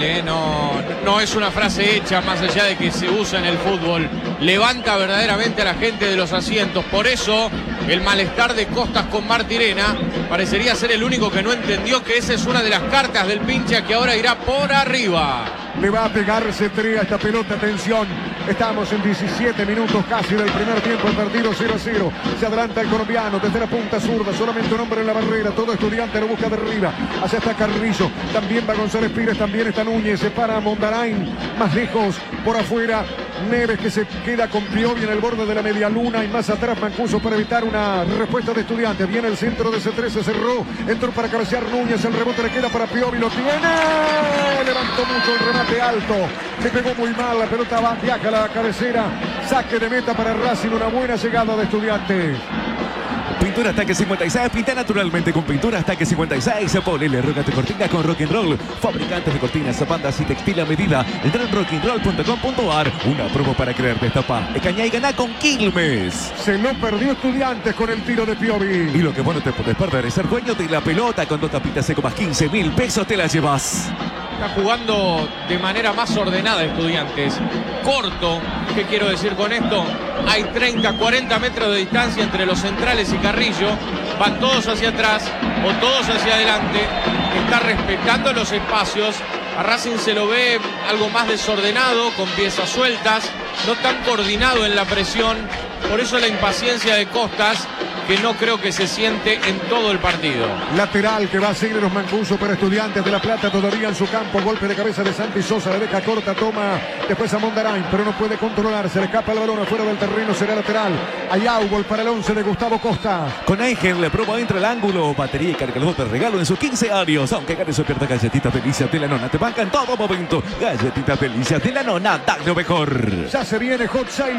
no es una frase hecha más allá de que se usa en el fútbol. Levanta verdaderamente a la gente de los asientos. Por eso el malestar de Costas con Martirena parecería ser el único que no entendió que esa es una de las cartas del pincha que ahora irá por arriba. Le va a pegar Cetré a esta pelota, atención. Estamos en 17 minutos casi del primer tiempo, el partido 0-0. Se adelanta el colombiano desde la punta zurda, solamente un hombre en la barrera. Todo Estudiante lo busca de arriba. Allá está Carrillo, también va González Pires, también está Núñez. Se para Mondarain, más lejos, por afuera. Neves que se queda con Piovi en el borde de la media luna y más atrás Mancuso para evitar una respuesta de Estudiantes. Viene el centro de C3, se cerró, entró para cabecear Núñez, el rebote le queda para Piovi, lo tiene, levantó mucho el remate alto, se pegó muy mal, la pelota viaja a la cabecera, saque de meta para Racing, una buena llegada de Estudiantes. Pintura Ataque 56, pinta naturalmente con Pintura Ataque 56. Ponele roca tu cortina con Rock and Roll. Fabricantes de cortinas, bandas y textil a medida. Entra en rockandroll.com.ar. Una promo para creer destapa. Cañá y ganá con Quilmes. Se lo perdió Estudiantes con el tiro de Piovi. Y lo que vos no te podés perder es ser dueño de la pelota. Con 2 tapitas seco más 15.000 pesos te la llevas. Está jugando de manera más ordenada Estudiantes. Corto, ¿qué quiero decir con esto? Hay 30, 40 metros de distancia entre los centrales y Carrillo. Van todos hacia atrás o todos hacia adelante. Está respetando los espacios. A Racing se lo ve algo más desordenado, con piezas sueltas, no tan coordinado en la presión. Por eso la impaciencia de Costas, que no creo que se siente en todo el partido. Lateral que va a seguir los Mancuso para Estudiantes de La Plata, todavía en su campo. Golpe de cabeza de Santi Sosa, la deja corta, toma después a Mondarain, pero no puede controlar, se le escapa el balón afuera del terreno, será lateral. Hay Augol para el 11 de Gustavo Costa. Con Ángel le promo entra el ángulo, batería y cargador de regalo en sus 15 años. Aunque gane su pierda, galletitas delicias de la nona te banca en todo momento. Galletitas delicias de la nona, dale lo mejor. Ya se viene Hot Sale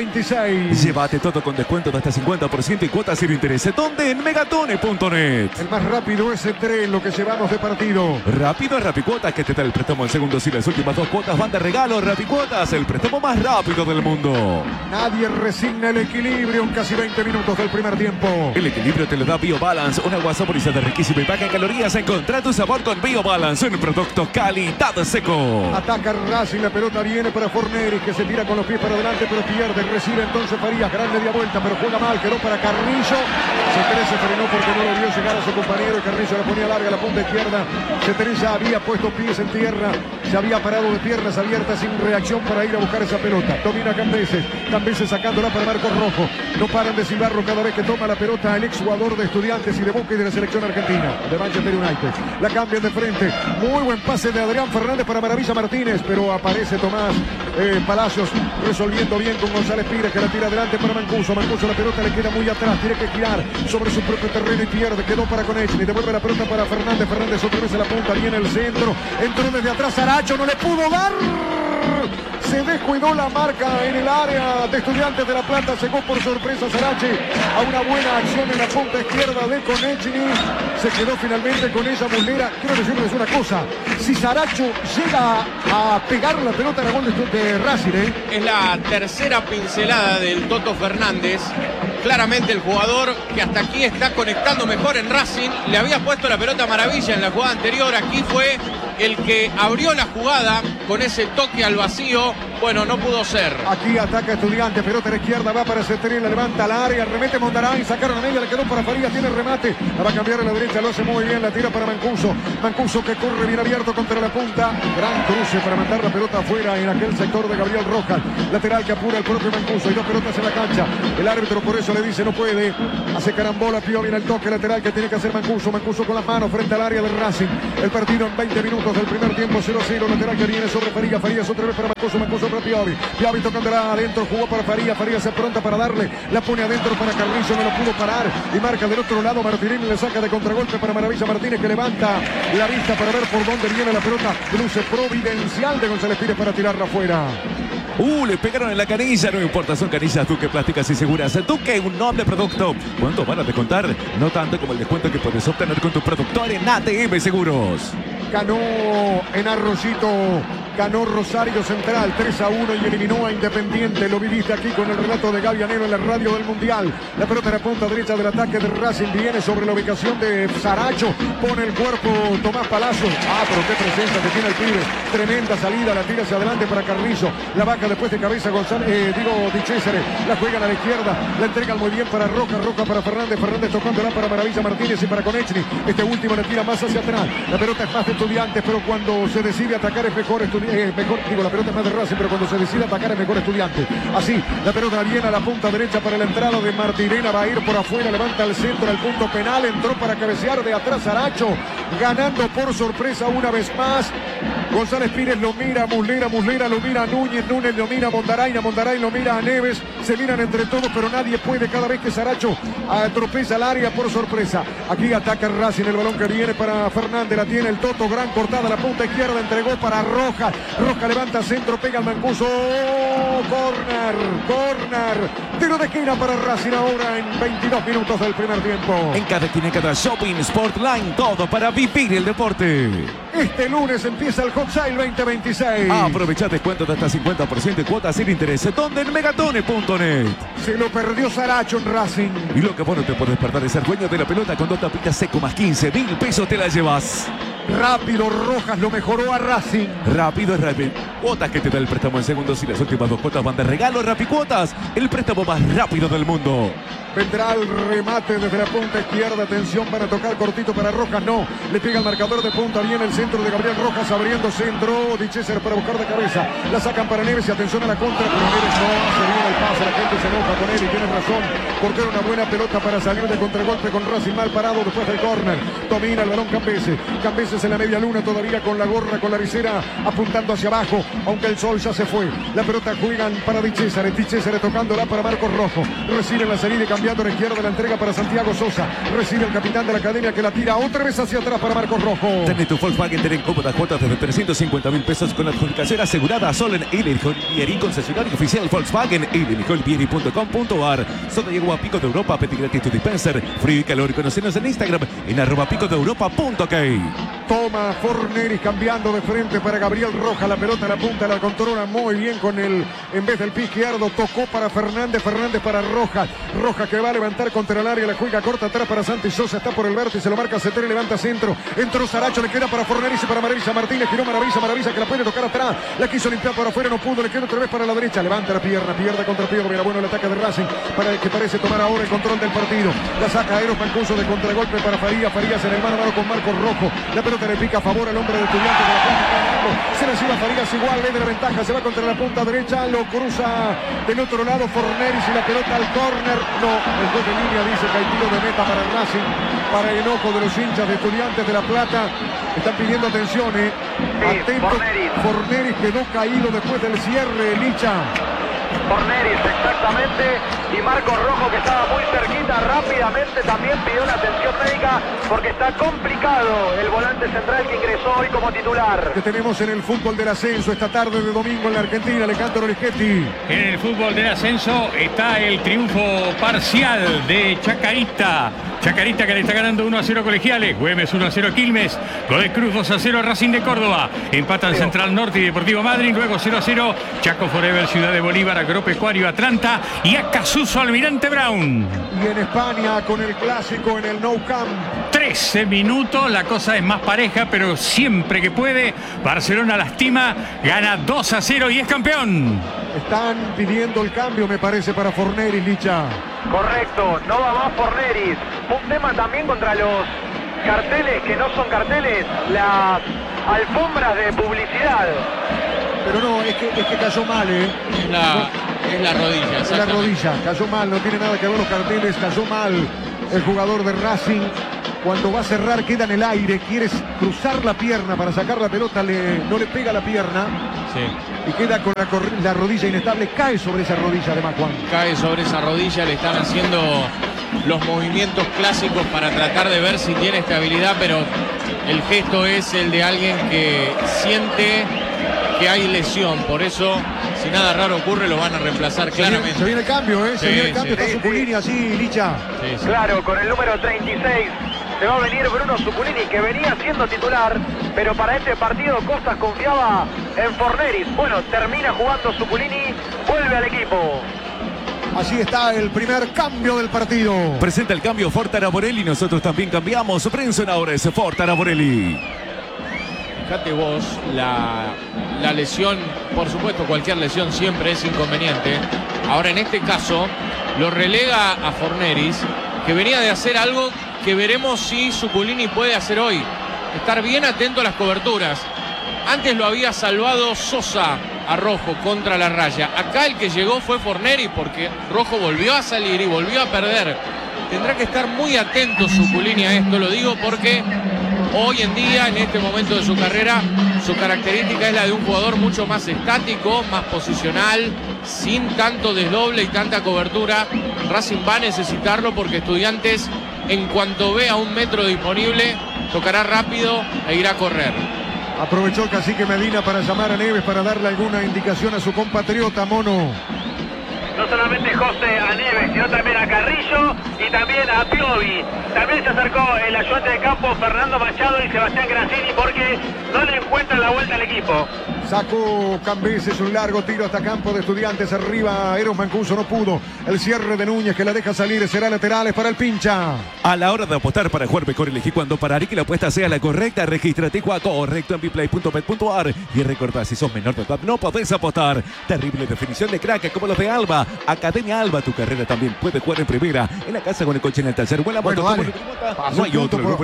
2026. Llévate todo con descuento de hasta 50% y cuotas sin interés. ¿Dónde? En megatone.net. El más rápido es C3, lo que llevamos de partido. Rápido es Rapicuotas, que te da el préstamo en segundos y las últimas 2 cuotas van de regalo. Rapicuotas, el préstamo más rápido del mundo. Nadie resigna el equilibrio en casi 20 minutos del primer tiempo. El equilibrio te lo da BioBalance, una agua saborizada riquísima y baja en calorías. Encontrá tu sabor con BioBalance, un producto calidad seco. Ataca Racing, la pelota viene para Forneri, que se tira con los pies para adelante, pero pierde. Recibe entonces Farías, gran media vuelta, pero juega mal, quedó para Carrillo. Se frenó porque no lo vio llegar a su compañero. Carrillo la ponía larga, la punta izquierda. Teresa había puesto pies en tierra, se había parado de piernas abiertas sin reacción para ir a buscar esa pelota. Domina Cambeses, Cambeses sacándola para Marcos Rojo. No paran de silbarlo cada vez que toma la pelota el exjugador de Estudiantes y de Boca y de la selección argentina, de Manchester United. La cambian de frente, muy buen pase de Adrián Fernández para Maravilla Martínez, pero aparece Tomás Palacios resolviendo bien con González Pires, que la tira adelante para Mancuso. Mancuso, la pelota le queda muy atrás, tiene que girar sobre su propio terreno y pierde, quedó para Konechny, devuelve la pelota para Fernández, Fernández otra vez a la punta, viene el centro, entró desde atrás Saracho, no le pudo dar, se descuidó la marca en el área de Estudiantes de La Plata. Llegó por sorpresa Sarache a una buena acción en la punta izquierda de Konechny. Se quedó finalmente con ella Muslera. Quiero decirles una cosa, si Saracho llega a pegar la pelota a la gol de Racing, es la tercera pincelada del Toto Fernández. Claramente el jugador que hasta aquí está conectando mejor en Racing. Le había puesto la pelota maravilla en la jugada anterior. Aquí fue el que abrió la jugada con ese toque al vacío. Bueno, no pudo ser. Aquí ataca Estudiantes, pelota a la izquierda, va para Ceteri, la levanta al área, remete Mondaray, sacaron a media, le quedó para Farías, tiene el remate, la va a cambiar a la derecha, lo hace muy bien, la tira para Mancuso. Mancuso que corre bien abierto contra la punta, gran cruce para mandar la pelota afuera en aquel sector de Gabriel Rojas, lateral que apura el propio Mancuso, y dos pelotas en la cancha, el árbitro por eso le dice no puede, hace carambola, Pío, viene el toque lateral que tiene que hacer Mancuso con las manos frente al área del Racing, el partido en 20 minutos del primer tiempo, 0-0, lateral que viene sobre Farías, Farías otra vez para Mancuso para Piovi, Piovi tocándola adentro, jugó para Farías, Farías se pronta para darle, la pone adentro para Carrillo, no lo pudo parar, y marca del otro lado Martinelli, le saca de contragolpe para Maravilla Martínez que levanta la vista para ver por dónde viene la pelota, cruce providencial de González Pires para tirarla afuera. Le pegaron en la canilla, no importa, son canillas Duque Plásticas y Seguras. Duque, un noble producto. ¿Cuánto van a descontar? No tanto como el descuento que puedes obtener con tu productor en ATM Seguros. Ganó en Arroyito, ganó Rosario Central 3-1 y eliminó a Independiente. Lo viviste aquí con el relato de Gaby Anero en la radio del Mundial. La pelota en la punta derecha del ataque de Racing viene sobre la ubicación de Saracho. Pone el cuerpo Tomás Palazzo. Pero qué presencia que tiene el pibe. Tremenda salida, la tira hacia adelante para Carrillo. La baja después de cabeza González, Di Cesare. La juegan a la izquierda, la entregan muy bien para Roca, Roca para Fernández, Fernández tocándola para Maravilla Martínez y para Konechny. Este último la tira más hacia atrás. La pelota es más de Estudiantes, pero cuando se decide atacar es mejor la pelota es más de Racing, pero cuando se decide atacar es mejor Estudiantes. Así, la pelota viene a la punta derecha para la entrada de Martirena, va a ir por afuera, levanta el centro al punto penal, entró para cabecear de atrás Saracho, ganando por sorpresa una vez más. González Pires lo mira, Muslera lo mira, Núñez lo mira, Mondaray lo mira a Neves, se miran entre todos, pero nadie puede cada vez que Saracho atropella al área por sorpresa. Aquí ataca Racing, el balón que viene para Fernández, la tiene el Toto, gran cortada, la punta izquierda, entregó para Rojas, Rojas levanta centro, pega al Mancuso, corner, tiro de esquina para Racing ahora en 22 minutos del primer tiempo. En cada esquina, en cada shopping, Sportline, todo para vivir el deporte. Este lunes empieza el Hot Sale 2026. Aprovecha descuentos de hasta 50% de cuotas sin interés. ¿Dónde? En megatone.net. Se lo perdió Saracho en Racing. Y lo que vos no te podés perder es ser dueño de la pelota con 2 tapitas seco más 15.000 pesos te la llevas. Rápido Rojas lo mejoró a Racing. Rápido es rápido. Cuotas que te da el préstamo en segundos y las últimas 2 cuotas van de regalo. Rapicuotas, el préstamo más rápido del mundo. Vendrá el remate desde la punta izquierda. Atención para tocar cortito para Rojas. No, le pega el marcador de punta. Viene el centro de Gabriel Rojas abriendo centro. Di Cesare para buscar de cabeza. La sacan para Neves y atención a la contra. Pero Neves no hace bien el pase. La gente se enoja con él y tiene razón. Porque era una buena pelota para salir de contragolpe con Racing mal parado después del córner. Domina el balón Cambeses. Cambeses en la media luna todavía con la gorra, con la visera apuntando hacia abajo. Aunque el sol ya se fue. La pelota juegan para Di Cesare. Di Cesare tocándola para Marcos Rojo. Recibe la salida y cambiando a la izquierda, la entrega para Santiago Sosa. Recibe el capitán de la academia que la tira otra vez hacia atrás para Marcos Rojo. Tenés tu Volkswagen, tenés cómodas cuotas desde 350.000 pesos con la adjudicación asegurada solo en El Colbieri, concesionario oficial Volkswagen, elcolbieri.com.ar. Zona de Pico de Europa, petit gratis tu dispenser, frío y calor. Conocenos en Instagram en @picodeuropa.ok. Toma Forneris cambiando de frente para Gabriel Rojas. La pelota en la punta la controla muy bien con el, en vez del pie izquierdo, tocó para Fernández, Fernández para Rojas. Rojas que va a levantar contra el área, la juega corta atrás para Santi Sosa, está por el vértice, lo marca Ceteri, levanta centro, entró Saracho, le queda para Forneris y para Maravilla Martínez, giró Maravilla que la puede tocar atrás, la quiso limpiar para afuera, no pudo, le queda otra vez para la derecha, levanta la pierna, pierde contra Piero, mira bueno el ataque de Racing, para el que parece tomar ahora el control del partido, la saca Eros Mancuso de contragolpe para Farías en el mano a mano con Marcos Rojo, la pelota le pica a favor al hombre de Estudiantes de la punta, se le sube a Farías igual, le da la ventaja, se va contra la punta derecha, lo cruza del otro lado Forneris y la pelota al córner, no, el juez de línea dice que hay tiro de meta para Racing, para el enojo de los hinchas de Estudiantes de La Plata, están pidiendo atención, atento, Forneris quedó caído después del cierre, Licha. Forneris, exactamente, y Marcos Rojo, que estaba muy cerquita, rápidamente también pidió la atención médica porque está complicado el volante central que ingresó hoy como titular. Que tenemos en el fútbol del ascenso esta tarde de domingo en la Argentina, Alejandro Rischetti. En el fútbol del ascenso está el triunfo parcial de Chacarita. Chacarita que le está ganando 1-0 Colegiales, Güemes 1-0 Quilmes, Godoy Cruz 2-0 Racing de Córdoba, empatan Central Norte y Deportivo Madryn, luego 0-0 Chaco Forever, Ciudad de Bolívar, Agropecuario Atlanta y Acasuso Almirante Brown. Y en España con el clásico en el Nou Camp. 13 minutos, la cosa es más pareja, pero siempre que puede, Barcelona lastima, gana 2-0 y es campeón. Están pidiendo el cambio, me parece, para Forneris, Licha. Correcto, no va más Forneris. Un tema también contra los carteles que no son carteles, las alfombras de publicidad. Pero no, es que cayó mal, ¿eh? Es la rodilla. Es la rodilla, cayó mal, no tiene nada que ver los carteles, cayó mal el jugador de Racing. Cuando va a cerrar queda en el aire, quiere cruzar la pierna para sacar la pelota, no le pega la pierna. Sí. Y queda con la rodilla inestable, cae sobre esa rodilla además, Juan. Cae sobre esa rodilla, le están haciendo los movimientos clásicos para tratar de ver si tiene estabilidad, pero el gesto es el de alguien que siente que hay lesión, por eso, si nada raro ocurre, lo van a reemplazar claramente. Se viene el cambio, ¿eh? Se viene el cambio, está Zuculini así, Licha. Sí. Claro, con el número 36 se va a venir Bruno Zuculini, que venía siendo titular, pero para este partido Costas confiaba en Forneris. Bueno, termina jugando Zuculini, vuelve al equipo. Así está el primer cambio del partido. Presenta el cambio Ford Araborelli, nosotros también cambiamos. Prensa ahora es Ford Araborelli. Fíjate vos, la lesión, por supuesto cualquier lesión siempre es inconveniente. Ahora en este caso lo relega a Forneris, que venía de hacer algo que veremos si Zuculini puede hacer hoy. Estar bien atento a las coberturas. Antes lo había salvado Sosa a Rojo contra la raya. Acá el que llegó fue Forneris porque Rojo volvió a salir y volvió a perder. Tendrá que estar muy atento Zuculini a esto, lo digo porque hoy en día, en este momento de su carrera, su característica es la de un jugador mucho más estático, más posicional, sin tanto desdoble y tanta cobertura. Racing va a necesitarlo porque Estudiantes, en cuanto vea un metro disponible, tocará rápido e irá a correr. Aprovechó el cacique Medina para llamar a Neves para darle alguna indicación a su compatriota, Mono. No solamente José a Neves, sino también a Carrillo y también a Piovi. También se acercó el ayudante de campo Fernando Machado y Sebastián Grassini porque no le encuentran la vuelta al equipo. Sacó Cambeses un largo tiro hasta campo de Estudiantes. Arriba Eros Mancuso, no pudo. El cierre de Núñez que la deja salir. Será laterales para el pincha. A la hora de apostar para jugar mejor, elegí cuando parar y que la apuesta sea la correcta. Regístrate correcto en biplay.bet.ar y recordá, si sos menor de edad no podés apostar. Terrible definición de crack como los de Alba. Academia Alba, tu carrera también puede jugar en primera. En la casa con el coche en el taller. Buena moto, bueno, no hay otro.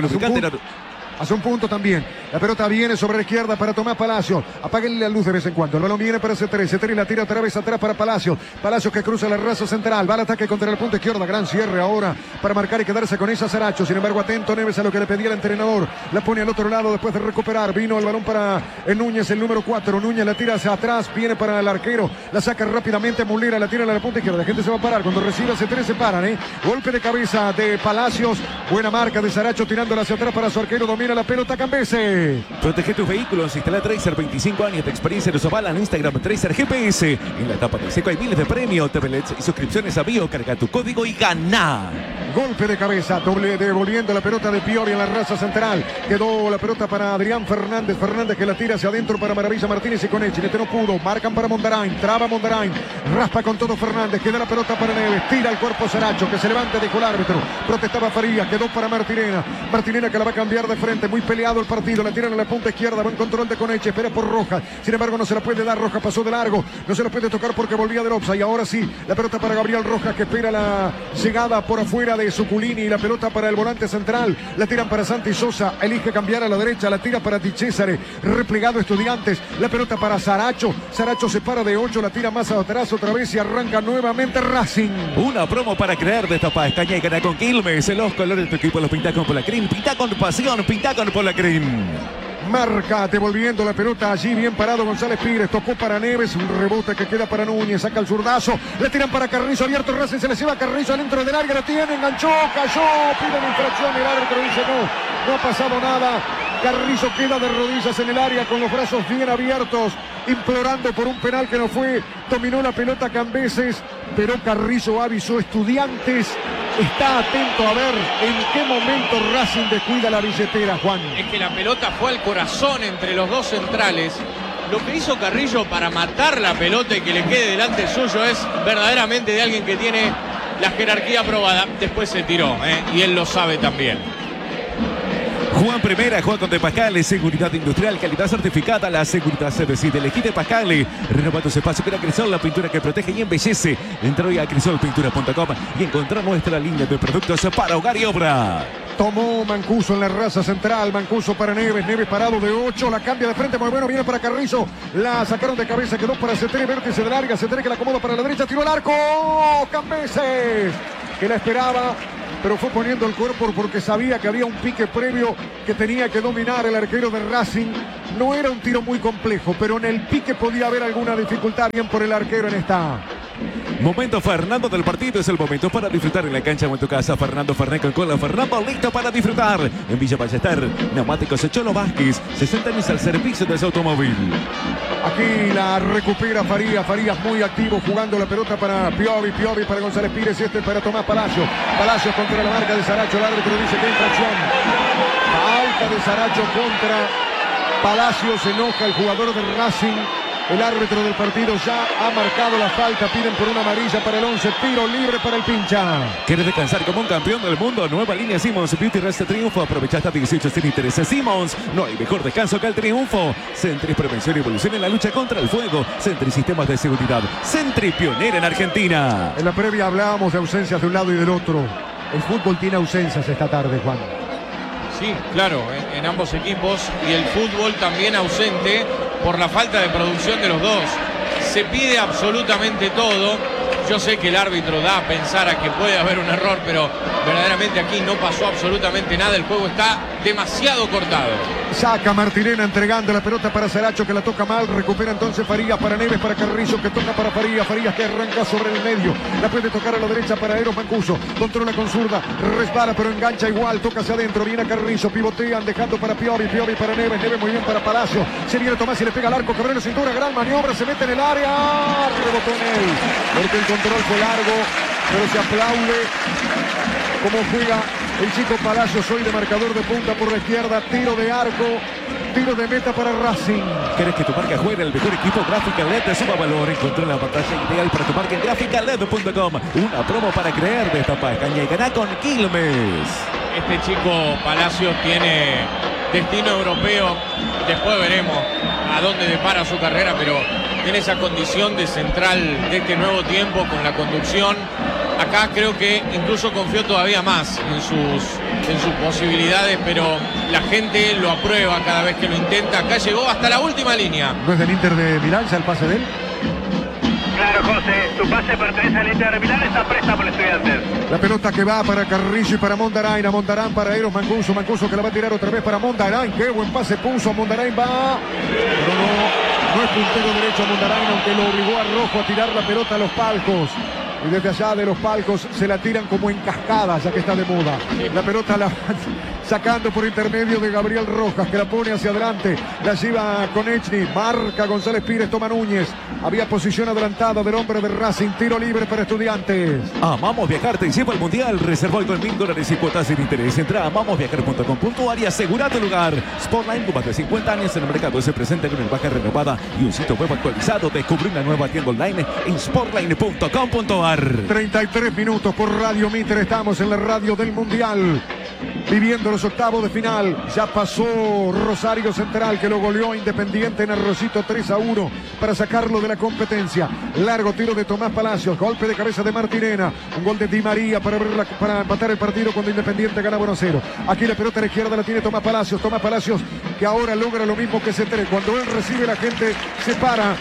Hace un punto también. La pelota viene sobre la izquierda para Tomás Palacios. Apáguenle la luz de vez en cuando. El balón viene para C3. C3 la tira otra vez atrás para Palacios. Palacios que cruza la raza central. Va al ataque contra el punto izquierda. Gran cierre ahora para marcar y quedarse con esa Saracho. Sin embargo, atento Neves a lo que le pedía el entrenador. La pone al otro lado después de recuperar. Vino el balón para Núñez, el número 4. Núñez la tira hacia atrás. Viene para el arquero. La saca rápidamente. Mulera la tira a la punta izquierda. La gente se va a parar. Cuando reciba C3 se paran. Golpe de cabeza de Palacios. Buena marca de Saracho tirándola hacia atrás para su arquero. Domina la pelota Cambeses. Protege tus vehículos, instala Tracer, 25 años de experiencia, nos avala en Instagram Tracer GPS. En la etapa de seco hay miles de premios, TVLEDs y suscripciones a Bio. Carga tu código y gana. Golpe de cabeza, doble devolviendo la pelota de Piovi en la raza central. Quedó la pelota para Adrián Fernández. Fernández que la tira hacia adentro para Maravilla Martínez y Conechi. Este no pudo, marcan para Mondarain, traba Mondarain, raspa con todo Fernández. Queda la pelota para Neves, tira el cuerpo Saracho que se levanta, dijo el árbitro. Protestaba Farías, quedó para Martinena. Martinena que la va a cambiar de frente, muy peleado el partido. La tiran a la punta izquierda, buen control de Conechi, espera por Rojas. Sin embargo, no se la puede dar. Rojas pasó de largo, no se la puede tocar porque volvía del offside. Y ahora sí, la pelota para Gabriel Rojas que espera la llegada por afuera de Zuculini. Y la pelota para el volante central. La tiran para Santi Sosa. Elige cambiar a la derecha. La tira para Di Césare. Replegado Estudiantes. La pelota para Saracho. Saracho se para de 8. La tira más atrás otra vez y arranca nuevamente Racing. Una promo para crear destapa España y gana con Quilmes. Los colores de tu equipo los pinta con Polacrim. Pinta con pasión. Pinta con Polacrim. Marca, devolviendo la pelota allí, bien parado González Pires, tocó para Neves, un rebote que queda para Núñez, saca el zurdazo, le tiran para Carrizo, abierto Racing, se le lleva a Carrizo dentro del área, lo tiene, enganchó, cayó, piden infracción, el árbitro dice no ha pasado nada. Carrizo queda de rodillas en el área con los brazos bien abiertos, implorando por un penal que no fue. Dominó la pelota Cambeses, pero Carrizo avisó. Estudiantes está atento a ver en qué momento Racing descuida la billetera, Juan. Es que la pelota fue al corazón entre los dos centrales. Lo que hizo Carrillo para matar la pelota y que le quede delante suyo es verdaderamente de alguien que tiene la jerarquía probada. Después se tiró, y él lo sabe también. Juan Primera, Juan Conde Pascale, seguridad industrial, calidad certificada, la seguridad se decide. Elegí de Pascale, renovando tu espacio, crea Crisol, la pintura que protege y embellece. Entra hoy a crisolpintura.com y encontrá nuestra línea de productos para hogar y obra. Tomó Mancuso en la raza central, Mancuso para Neves, Neves parado de 8, la cambia de frente, muy bueno, viene para Carrizo, la sacaron de cabeza, quedó para Cetere, vértice de larga, Cetere que la acomoda para la derecha, tiró al arco, Cambeses, que la esperaba, pero fue poniendo el cuerpo porque sabía que había un pique previo que tenía que dominar el arquero de Racing. No era un tiro muy complejo, pero en el pique podía haber alguna dificultad, bien por el arquero en esta. Momento Fernando del partido, es el momento para disfrutar en la cancha o en tu casa. Fernando Fernet con cola, Fernando listo para disfrutar. En Villa Ballester, Neumáticos Cholo Vázquez, 60 años al servicio de su automóvil. Aquí la recupera Farías, Farías muy activo jugando la pelota para Piovi, Piovi para González Pires y este para Tomás Palacio. Palacio contra la marca de Saracho, el árbitro dice que infracción. Falta de Saracho contra Palacio, se enoja el jugador de Racing. El árbitro del partido ya ha marcado la falta, piden por una amarilla para el 11, tiro libre para el pincha. ¿Quieres descansar como un campeón del mundo? Nueva línea Simmons Beauty Rest Triunfo. Aprovecha hasta 18 sin intereses. Simmons, no hay mejor descanso que el triunfo. Sentry Prevención y Evolución en la lucha contra el fuego. Sentry Sistemas de Seguridad. Sentry pionera en Argentina. En la previa hablábamos de ausencias de un lado y del otro. El fútbol tiene ausencias esta tarde, Juan. Sí, claro, en ambos equipos, y el fútbol también ausente por la falta de producción de los dos. Se pide absolutamente todo. Yo sé que el árbitro da a pensar a que puede haber un error, pero verdaderamente aquí no pasó absolutamente nada. El juego está demasiado cortado. Saca Martirena entregando la pelota para Saracho, que la toca mal. Recupera entonces Farías para Neves, para Carrizo, que toca para Farías. Farías que arranca sobre el medio. La puede tocar a la derecha para Eros Mancuso. Controla con zurda. Resbala pero engancha igual. Toca hacia adentro. Viene a Carrizo. Pivotean dejando para Piovi. Piovi para Neves. Neves muy bien para Palacio. Se viene Tomás y le pega al arco. Cabrera cintura. Gran maniobra. Se mete en el área. Rebotó en él. Porque el control fue largo. Pero se aplaude cómo juega el chico Palacios hoy de marcador de punta por la izquierda, tiro de arco, tiro de meta para Racing. ¿Quieres que tu marca juegue el mejor equipo? Gráfica LED te suma valor. Encontré la pantalla ideal para tu marca en graficaled.com. Una promo para creer, destapa caña y ganá con Quilmes. Este chico Palacios tiene destino europeo. Después veremos a dónde depara su carrera, pero tiene esa condición de central de este nuevo tiempo con la conducción. Acá creo que incluso confió todavía más en sus posibilidades, pero la gente lo aprueba cada vez que lo intenta. Acá llegó hasta la última línea. ¿No es del Inter de Milán ya el pase de él? Claro, José, tu pase pertenece al Inter de Milán, está presta por Estudiantes. La pelota que va para Carrillo y para Mondarain. A Mondarán para Eros Mancuso. Mancuso que la va a tirar otra vez para Mondarain. Qué buen pase puso. Mondarain va. Pero no es puntero derecho a Mondarain, aunque lo obligó a Rojo a tirar la pelota a los palcos. Y desde allá de los palcos se la tiran como en cascada, ya que está de moda. La pelota la sacando por intermedio de Gabriel Rojas, que la pone hacia adelante. La lleva con Echny. Marca González Pires, toma Núñez. Había posición adelantada del hombre de Racing. Tiro libre para Estudiantes. Amamos Viajar te lleva al Mundial. Reserva hoy con $1,000 y cuotas sin interés. Entra a amamosviajar.com.ar y asegura tu lugar. Sportline, con más de 50 años en el mercado, se presenta con una imagen renovada y un sitio web actualizado. Descubre una nueva tienda online en sportline.com.ar. 33 minutos por Radio Mitre. Estamos en la radio del Mundial, viviendo los octavos de final. Ya pasó Rosario Central, que lo goleó Independiente en Arrocito 3-1 para sacarlo de la competencia. Largo tiro de Tomás Palacios, golpe de cabeza de Martirena, un gol de Di María para empatar el partido cuando Independiente gana 1-0. Aquí la pelota a la izquierda la tiene Tomás Palacios que ahora logra lo mismo que Cetere. Cuando él recibe, la gente se para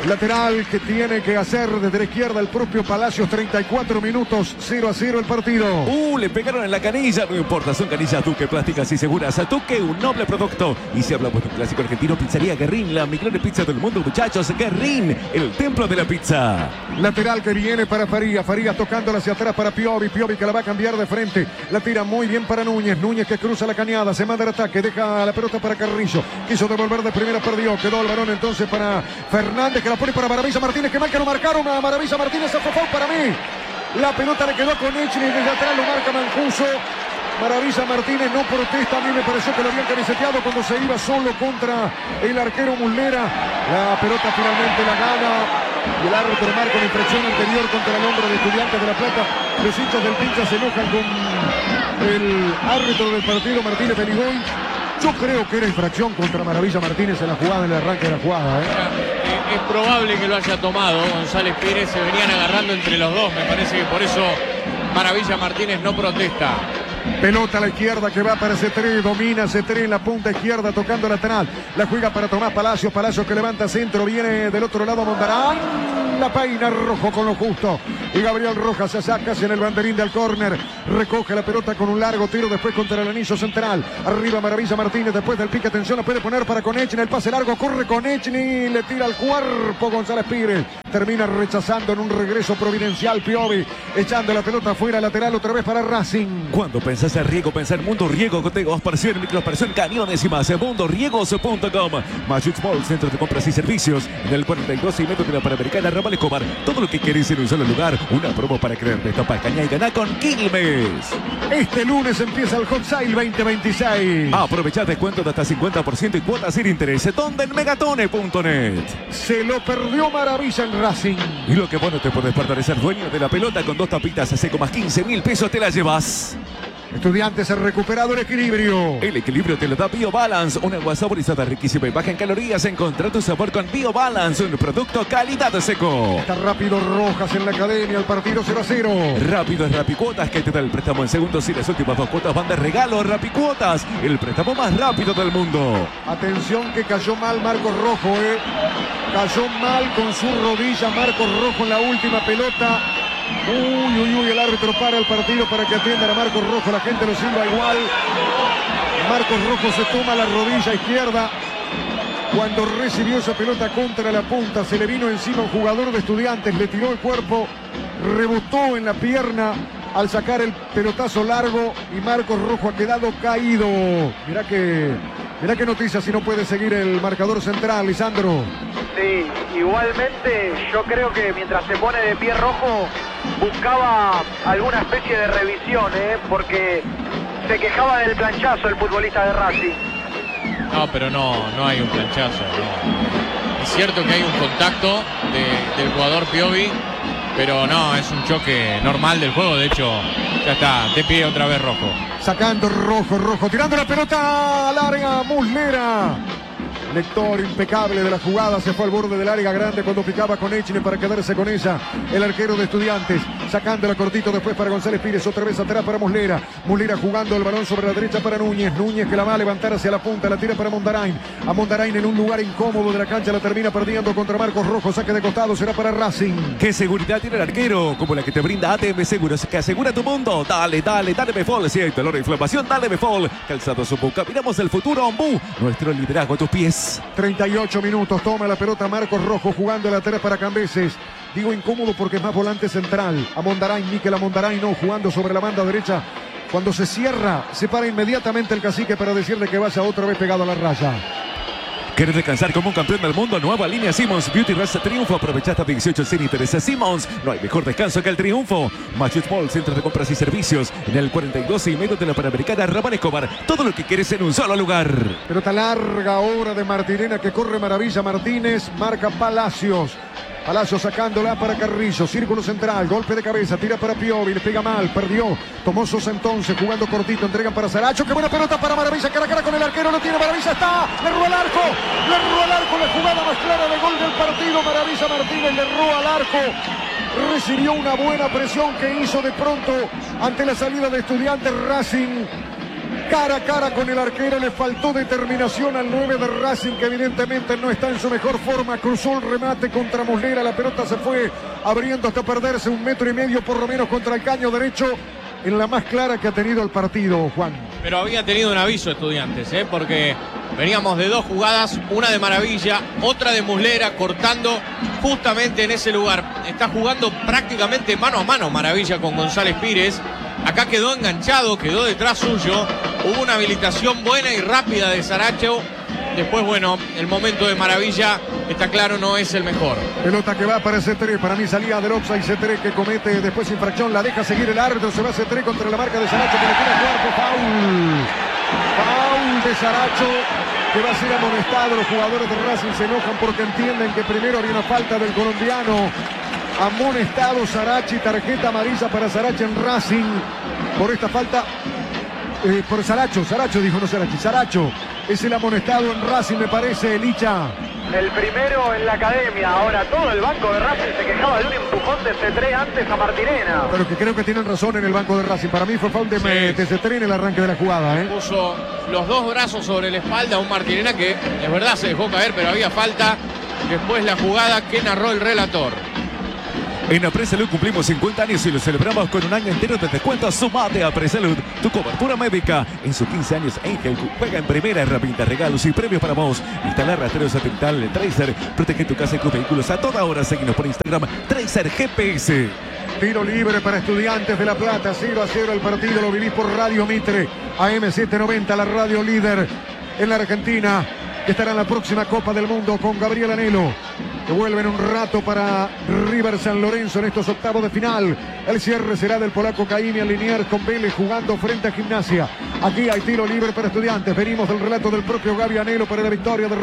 Lateral que tiene que hacer desde la izquierda el propio Palacios. 34 minutos, 0-0 el partido. Le pegaron en la canilla. No importa, son canillas Duque, plásticas y seguras. Duque, un noble producto. Y si hablamos de un clásico argentino, Pizzería Guerrín, la mejor pizza del mundo, muchachos. Guerrín, el templo de la pizza. Lateral que viene para Farías. Farías tocándola hacia atrás para Piovi. Piovi que la va a cambiar de frente. La tira muy bien para Núñez. Núñez que cruza la cañada. Se manda el ataque. Deja la pelota para Carrillo. Quiso devolver de primera, perdió. Quedó el balón entonces para Fernández, que la pone para Maravilla Martínez. Que mal que lo marcaron a Maravilla Martínez. Fue foul para mí. La pelota le quedó con Echny. Desde atrás lo marca Mancuso. Maravilla Martínez no protesta. A mí me pareció que lo habían camiseteado cuando se iba solo contra el arquero Muslera. La pelota finalmente la gana. Y el árbitro marca una infracción anterior contra el hombre de Estudiantes de La Plata. Los hinchas del Pincha se enojan con el árbitro del partido, Martínez Benigoy. Yo creo que era infracción contra Maravilla Martínez en la jugada, en el arranque de la jugada. Es probable que lo haya tomado. González Pires se venían agarrando entre los dos. Me parece que por eso Maravilla Martínez no protesta. Pelota a la izquierda que va para C3, domina C3 en la punta izquierda tocando lateral. La juega para Tomás Palacios, Palacios que levanta centro, viene del otro lado Mondarán. La peina Rojo con lo justo. Y Gabriel Rojas se saca hacia el banderín del córner. Recoge la pelota con un largo tiro después contra el anillo central. Arriba Maravilla Martínez después del pique. Atención, lo puede poner para Konechny. El pase largo, corre Konechny. Le tira al cuerpo González Pires. Termina rechazando en un regreso providencial Piovi. Echando la pelota afuera, lateral otra vez para Racing. Cuando pensás en riego, pensá en Mundo Riego. Contigo expresión, microexpresión, camiones y más. MundoRiegos.com. Magic Mall, centro de compras y servicios. En el 42 y metro de la Panamericana, Raval Escobar. Todo lo que querés en un solo lugar. Una promo para creer de Tapa Caña y ganar con Quilmes. Este lunes empieza el Hot Sale 2026. Aprovechá descuento de hasta 50% y cuotas sin interés. ¿Dónde? En megatone.net. Se lo perdió Maravilla en Racing. Y lo que vos no te podés perder es ser dueño de la pelota con 2 tapitas a seco más 15.000 pesos te la llevas. Estudiantes ha recuperado el equilibrio. El equilibrio te lo da BioBalance, una agua saborizada riquísima y baja en calorías. Encontrá tu sabor con BioBalance, un producto calidad seco. Está rápido Rojas en la academia, el partido 0-0. Rápido es Rapicuotas, que te da el préstamo en segundos y las últimas 2 cuotas van de regalo. Rapicuotas, el préstamo más rápido del mundo. Atención que cayó mal Marcos Rojo, Cayó mal con su rodilla Marcos Rojo en la última pelota. Uy, el árbitro para el partido para que atiendan a Marcos Rojo. La gente lo silba igual. Marcos Rojo se toma la rodilla izquierda. Cuando recibió esa pelota contra la punta, se le vino encima un jugador de Estudiantes, le tiró el cuerpo, rebotó en la pierna al sacar el pelotazo largo y Marcos Rojo ha quedado caído. Mirá qué noticia si no puede seguir el marcador central, Lisandro. Sí, igualmente yo creo que mientras se pone de pie Rojo buscaba alguna especie de revisión, porque se quejaba del planchazo el futbolista de Racing. No, pero no hay un planchazo. No. Es cierto que hay un contacto del jugador Piovi, pero no, es un choque normal del juego. De hecho, ya está de pie otra vez Rojo. Sacando Rojo, tirando la pelota larga, Muslera. Lector impecable de la jugada, se fue al borde del área grande cuando picaba con Echny para quedarse con ella. El arquero de Estudiantes, sacándola cortito después para González Pires, otra vez atrás para Muslera. Muslera jugando el balón sobre la derecha para Núñez. Núñez que la va a levantar hacia la punta, la tira para Mondarain. A Mondarain en un lugar incómodo de la cancha, la termina perdiendo contra Marcos Rojo. Saque de costado, será para Racing. ¿Qué seguridad tiene el arquero? Como la que te brinda ATM Seguros, que asegura tu mundo. Dale Befol. Si hay dolor e inflamación, dale Befol. Calzado Zumbuca, miramos el futuro. Ombú, nuestro liderazgo a tus pies. 38 minutos, toma la pelota Marcos Rojo jugando la 3 para Cambeses. Digo incómodo porque es más volante central. A Mondarain, Miquel Mondarain no, jugando sobre la banda derecha. Cuando se cierra, se para inmediatamente el cacique para decirle que vaya otra vez pegado a la raya. ¿Quieres descansar como un campeón del mundo? Nueva línea Simmons Beauty Rest Triunfo. Aprovecha hasta 18 sin intereses. Simmons, no hay mejor descanso que el triunfo. Magic Mall, centro de compras y servicios. En el 42 y medio de la Panamericana, Raval Escobar. Todo lo que quieres en un solo lugar. Pelota larga ahora de Martirena que corre Maravilla Martínez. Marca Palacios. Palacios sacándola para Carrillo, círculo central, golpe de cabeza, tira para Piovi, le pega mal, perdió, tomó Sosa entonces, jugando cortito, entregan para Saracho, qué buena pelota para Maravilla, cara a cara con el arquero, lo tiene Maravilla, está, le erró al arco, la jugada más clara de gol del partido, Maravilla Martínez le erró al arco, recibió una buena presión que hizo de pronto ante la salida de Estudiantes Racing. cara a cara con el arquero, le faltó determinación al 9 de Racing, que evidentemente no está en su mejor forma. Cruzó el remate contra Muslera, la pelota se fue abriendo hasta perderse 1,5 metros por lo menos contra el caño derecho, en la más clara que ha tenido el partido, Juan. Pero había tenido un aviso Estudiantes, porque veníamos de 2 jugadas, una de Maravilla, otra de Muslera, cortando justamente en ese lugar. Está jugando prácticamente mano a mano Maravilla con González Pires. Acá quedó enganchado, quedó detrás suyo. Hubo una habilitación buena y rápida de Saracho. Después, bueno, el momento de Maravilla, está claro, no es el mejor. Pelota que va para C3, para mí salía del offside. C3 que comete después infracción, la deja seguir el árbitro, se va C3 contra la marca de Saracho, que le tiene cuerpo, foul. Foul de Saracho, que va a ser amonestado. Los jugadores de Racing se enojan porque entienden que primero había una falta del colombiano. Amonestado Sarachi, tarjeta amarilla para Sarachi en Racing por esta falta. Por Saracho dijo, no Sarachi, Saracho es el amonestado en Racing, me parece, Licha. El primero en la academia. Ahora todo el banco de Racing se quejaba de un empujón de C3 antes a Martirena. Pero que creo que tienen razón en el banco de Racing. Para mí fue foul de C3 en el arranque de la jugada. Puso los 2 brazos sobre la espalda a un Martirena que es verdad se dejó caer, pero había falta. Después la jugada que narró el relator. En Apresalud cumplimos 50 años y lo celebramos con un año entero de descuento. Sumate a Apresalud, tu cobertura médica. En sus 15 años, Angel juega en primera, herramientas, regalos y premios para vos. Instalar rastreo satelital Tracer. Protege tu casa y tus vehículos a toda hora. Seguinos por Instagram, Tracer GPS. Tiro libre para Estudiantes de La Plata. 0-0 el partido. Lo vivís por Radio Mitre. AM790, la radio líder en la Argentina, que estará en la próxima Copa del Mundo con Gabriel Anhelo, que vuelve en un rato para River San Lorenzo en estos octavos de final. El cierre será del polaco Caimi al Liniers con Vélez jugando frente a Gimnasia. Aquí hay tiro libre para Estudiantes. Venimos del relato del propio Gabriel Anhelo para la victoria de